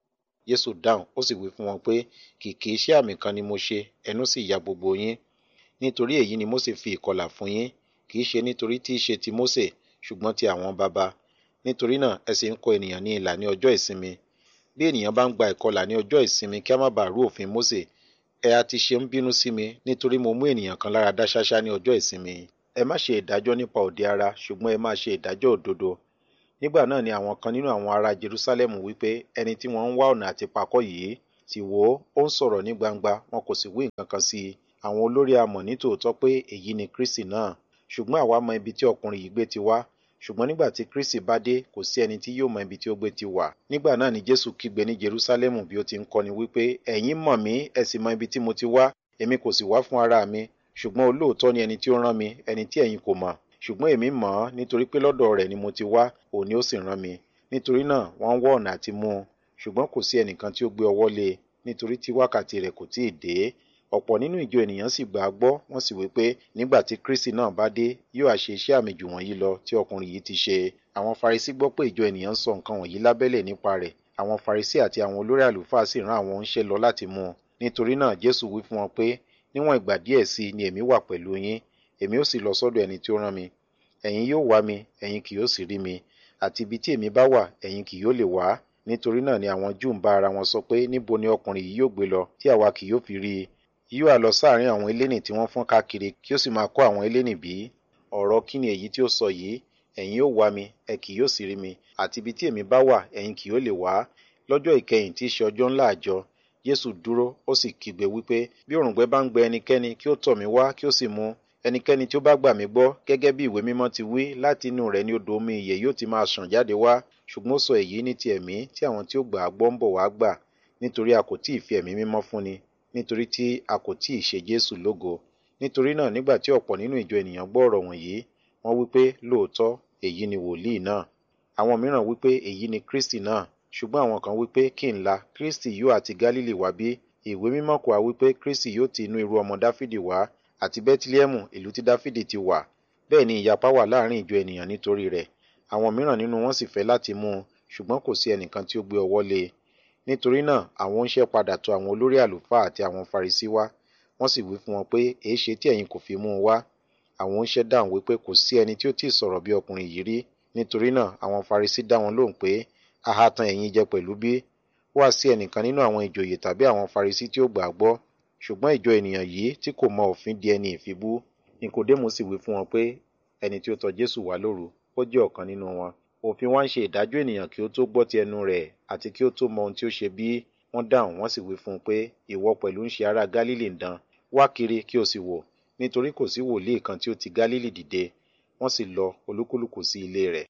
Jésù dáhùn ó sì wí fún wọn pé kìkì iṣẹ́ àmì kan ni mo ṣe, ẹnu sì ya gbogbo yín. Nítorí èyí ni Mósè fi ìkọlà fún yín, kì í ṣe nítorí tí í ṣe ti Mósè, ṣùgbọ́n ti àwọn baba. Nítorí náà ẹ sì ń kọ ènìyàn ní ilà ní ọjọ́ ìsinmi. Bí ènìyàn bá ń gba ìkọlà ní ọjọ́ ìsinmi kí a má bàa rú òfin Mósè, ẹ a ti ṣe ń bínú sí mi nítorí mo mú ènìyàn kan lára dá ṣáṣá ní ọjọ́ ìsinmi. Ẹ má ṣe ìdájọ́ nípa òde ara, ṣùgbọ́n ẹ má ṣe ìdájọ́ òdodo. Nígbà náà ni àwọn kan nínú àwọn ará Jerúsálẹ́mù wípé ẹni tí wọ́n ń wá ọ̀nà àti pakọ́ yìí, sì wò ó, ó ń sọ̀rọ̀ ní gbangba, wọn kò sì wí nǹkan kan sí i. Àwọn olórí a mọ̀ ní tòótọ́ pé èyí ni Kristi náà. Ṣùgbọ́n àwa mọ ibi tí ọkùnrin yìí gbé ti wá. Ṣùgbọ́n nígbà tí Kristi bá dé, kò sí ẹni tí yóò mọ ibi tí ó gbé ti wá. Nígbà náà ni Jésù kígbe ní Jerúsálẹ́mù bí ó ti ń kọ́ni wípé ẹ̀yin mọ̀ mí, ẹ sì mọ ibi tí mo ti wá. Èmi kò sì wá fún ara mi, ṣùgbọ́n olóòótọ́ ni ẹni tí ó rán mi, ẹni tí ẹ̀yin kò mọ̀. Ṣùgbọ́n èmi mọ̀ ọ́ nítorí pé lọ́dọ̀ rẹ̀ ni mo ti wá, òun ni ó sì rán mi. Nítorí náà wọ́n ń wá ọ̀nà àti mú un, ṣùgbọ́n kò sí ẹnìkan tí ó gbé ọwọ́ lé e, nítorí tí wákàtí rẹ̀ kò tíì dé. Ọ̀pọ̀ nínú ìjọ ènìyàn sì gbà á gbọ́, wọ́n sì wí pé nígbà tí Kristi náà bá dé, yóò á ṣe iṣẹ́ àmì jù wọ̀nyí lọ tí ọkùnrin yìí ti ṣe. Àwọn Farisí gbọ́ pé ìjọ ènìyàn ń sọ nǹkan wọ̀nyí lábẹ́lẹ̀ nípa rẹ̀. Àwọn Farisí àti àwọn olórí àlùfáà sì rán àwọn oníṣẹ́ lọ láti mú un. Nítorí náà Jésù wí fún wọn pé níwọ̀n ìgbà díẹ̀ sí i ni èmi wà pẹ̀lú yín, èmi ó sì lọ sọ́dọ̀ ẹni tí ó rán mi. Ẹ̀yin yóò wá mi, ẹ̀yin kì yóò sì rí mi, àti ibi tí èmi bá wà, ẹ̀yin kì yóò lè wá. Nítorí náà ni àwọn Júù ń bá ara wọn sọ pé níbo ni ọkùnrin yìí yóò gbé lọ tí àwa kì yóò fi rí i? Yóò á lọ sáàárín àwọn elénì tí wọ́n fọ́n káàkiri kí ó sì máa kọ́ àwọn elénì bí? Ọ̀rọ̀ kí ni èyí tí ó sọ yìí? Ẹ̀yin yóò wá mi, ẹ kì yóò sì rí mi, àti ibi tí èmi bá wà, ẹ̀yin kì yóò lè wá. Lọ́jọ́ ìkẹyìn tí í ṣe ọjọ́ ńlá àjọ, Jésù dúró, ó sì kígbe wípé bí òrùngbẹ bá ń gbẹ ẹnikẹ́ni kí ó tọ̀ mí wá kí ó sì mu. Ẹnikẹ́ni tí ó bá gbà mí gbọ́, gẹ́gẹ́ bí ìwé mímọ́ ti wí, láti inú rẹ̀ ni odò omi ìyè yóò ti máa ṣàn jáde wá. Ṣùgbọ́n ó sọ èyí ní ti ẹ̀mí tí àwọn tí ó gbà á gbọ́ ń bọ̀ wá gbà, nítorí a kò tíì fi ẹ̀mí mímọ́ fúnni, nítorí tí a kò tíì ṣe Jésù lógo. Nítorí náà nígbà tí ọ̀pọ̀ nínú ìjọ ènìyàn gbọ́ ọ̀rọ̀ wọ̀nyí, wọ́n wípé lóòótọ́ èyí ni wòlíì náà. Àwọn mìíràn wípé èyí ni Kristi náà. Ṣùgbọ́n àwọn kan wípé kí n la, Kristi yóò àti Gálílì wá bí? Ìwé mímọ́ kò wá wípé Kristi yóò ti inú irú ọmọ Dáfídì wá, àti Bẹ́tílẹ́hẹ́mù ìlú tí Dáfídì ti wà. Bẹ́ẹ̀ ni ìyapa wà láàrin ìjọ ènìyàn nítorí rẹ̀. Àwọn mìíràn nínú wọn sì fẹ́ láti mú un, ṣùgbọ́n kò sí ẹnìkan tí ó gbé ọwọ́ lé e. Nítorí náà àwọn oníṣẹ́ padà tọ̀ àwọn olórí àlùfáà àti àwọn Farisí wá. Wọ́n sì wí fún wọn pé èéṣe tí ẹ̀yin kò fi mú un wá? Àwọn oníṣẹ́ dáhùn wípé kò sí ẹni tí ó tíì sọ̀rọ̀ bí ọkùnrin yìí rí. Nítorí náà àwọn Farisí dá wọn lóhùn pé a ha tan ẹ̀yin jẹ pẹ̀lú bí? Wá sí ẹnìkan nínú àwọn ìjòyè tàbí àwọn Farisí tí ó gbà á gbọ́. Ṣùgbọ́n ìjọ ènìyàn yìí tí kò mọ òfin di ẹni ìfibú. Nikodémù sì wí fún wọn pé ẹni tí ó tọ̀ Jésù wá lóru, ó jẹ́ ọ̀kan nínú wọn. Òfin wa ń ṣe ìdájọ́ ènìyàn kí ó tó gbọ́ ti ẹnu rẹ̀ àti kí ó tó mọ ohun tí ó ṣe bí? Wọ́n dáhùn, wọ́n sì wí fún un pé ìwọ pẹ̀lú ń ṣe ará Gálílì ń dán. Wá kiri kí o sì wò, nítorí kò sí wòlíì kan tí ó ti Gálílì dìde. Wọ́n sì lọ olúkúlùkù sí ilé rẹ̀.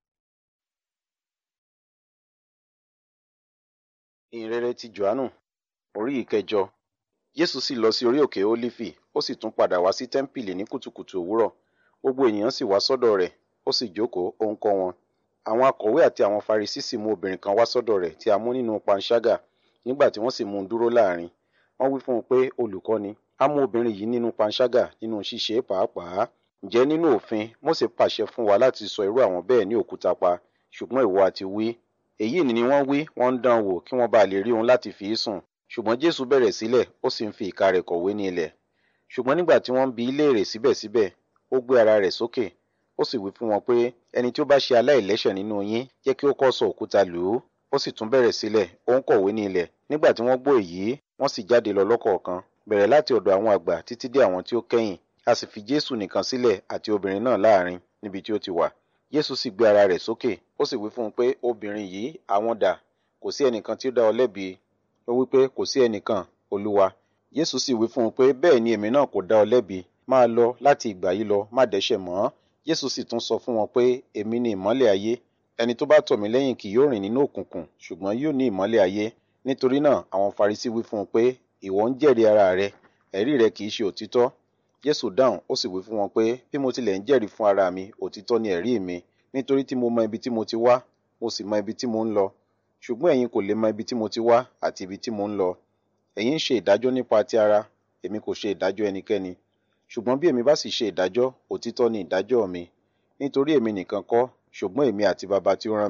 Ìhìnrere ti Jòhánù orí ìkẹjọ. Jésù sì lọ sí orí òkè Ólífì, ó sì tún padà wá sí tẹ́ḿpìlì ní kùtùkùtù òwúrọ̀. Gbogbo ènìyàn sì wá sọ́dọ̀ rẹ̀, ó sì jókòó, ó ń kọ́ wọn. Àwọn akọ̀wé àti àwọn Farisí sì mú obìnrin kan wá sọ́dọ̀ rẹ̀ tí a mú nínú panṣágà. Nígbà tí wọ́n sì mú un dúró láàrin, wọ́n wí fún un pé olùkọ́ni, a mú obìnrin yìí nínú panṣágà nínú ṣíṣe pàápàá. Ǹjẹ́ nínú òfin Mósè pàṣẹ fún wa láti sọ irú àwọn bẹ́ẹ̀ ní òkúta pa, ṣùgbọ́n ìwọ àti wí. Èyí ni wọ́n wí, wọ́n ń dán wò kí wọ́n bá lè rí òun láti fi í sùn. Ṣùgbọ́n Jésù bẹ̀rẹ̀ sílẹ̀, ó sì ń fi ìka rẹ̀ kọ̀wé ní ilẹ̀. Ṣùgbọ́n nígbà tí wọ́n bi í léèrè síbẹ̀síbẹ̀, ó gbé ara rẹ̀ sókè, ó sì wí fún wọn pé ẹni tí ó bá ṣe aláìlẹ́ṣẹ̀ nínú yín, jẹ́ kí ó kọ́ sọ òkúta lù ú. Ó sì tún bẹ̀rẹ̀ sílẹ̀, ó ń kọ̀wé ní ilẹ̀. Nígbà tí wọ́n gbọ́ èyí, wọ́n sì jáde lọ lọ́kọ̀ọ̀kan, bẹ̀rẹ̀ láti ọ̀dọ̀ àwọn àgbà títí dé àwọn tí ó kẹ́yìn. A sì fi Jésù nìkan sílẹ̀ àti obìnrin náà láàrin níbi tí ó ti wà. Jésù sì gbé ara rẹ̀ sókè, ó sì wí fún un pé obìnrin yìí, àwọn dà? Kò sí ẹnìkan tí ó dá ọ lẹ́bi. Ó wí pé kò sí ẹnìkan, Olúwa. Jésù sì wí fún un pé bẹ́ẹ̀ ni èmi náà kò dá ọ lẹ́bi. Máa lọ láti ìgbà yìí lọ, má dẹ́ṣẹ̀ mọ́. Jésù sì tún sọ fún wọn pé èmi ni ìmọ́lẹ̀ ayé. Ẹni tó bá tọ̀ mí lẹ́yìn kì yóò rìn nínú òkùnkùn, ṣùgbọ́n yóò ní ìmọ́lẹ̀ ayé. Nítorí náà àwọn Farisí wí fún un pé ìwọ ń jẹ́rìí ara rẹ, ẹ̀rí rẹ kì í ṣe òtítọ́. Jésù dáhùn, ó sì wí fún wọn pé bí mo tilẹ̀ ń jẹ́rìí fún ara mi, òtítọ́ ni ẹ̀rí mi, nítorí tí mo mọ ibi tí mo ti wá, mo sì mọ ibi tí mo ń lọ. Ṣùgbọ́n ẹ̀yin kò lè mọ ibi tí mo ti wá àti ibi tí mo ń lọ. Ẹ̀yin ń ṣe ìdájọ́ nípa ti ara, èmi kò ṣe ìdájọ́ ẹnikẹ́ni. Ṣùgbọ́n bí èmi bá sì ṣe ìdájọ́, òtítọ́ ni ìdájọ́ mi. Nítorí èmi nìkan kọ́, ṣùgbọ́n èmi àti Baba tí ó rán mi,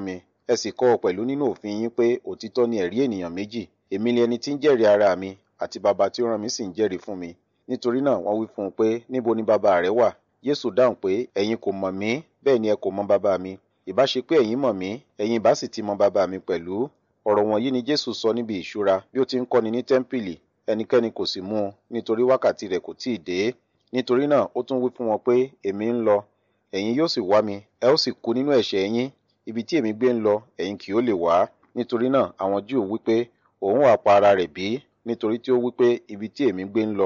ẹ sì kọ́ ọ pẹ̀lú nínú òfin yín pé òtítọ́ ni ẹ̀rí ènìyàn méjì. Èmi ni ẹni tí ń jẹ́rìí ara mi, àti baba tí ó rán mi sì ń jẹ́rìí fún mi. Nítorí náà wọ́n wí fún un pé, níbo ni baba rẹ wà? Jésù dáhùn pé, ẹ̀yin kò mọ̀ mí, bẹ́ẹ̀ ni ẹ kò mọ baba mi. Ìbá ṣe pé ẹ̀yin mọ̀ mí, ẹ̀yin ìbá sì ti mọ baba mi pẹ̀lú. Ọ̀rọ̀ wọ̀nyí ni Jésù sọ níbi ìṣúra bí ó ti ń kọ́ni ní tẹ́ḿpìlì. Ẹnikẹ́ni kò sì mú un, nítorí wákàtí rẹ̀ kò tíì dé. Nítorí náà ó tún wí fún wọn pé, èmi ń lọ, ẹ̀yin yóò sì wá mi, ẹ ó sì kú nínú ẹ̀ṣẹ̀ yín. Ibi tí èmi gbé ń lọ, ẹ̀yin kì yóò lè wá. Nítorí náà àwọn Júù wí pé, òun wá pa ara rẹ̀ bí? Nítorí tí ó wí pé, ibi tí èmi gbé ń lọ,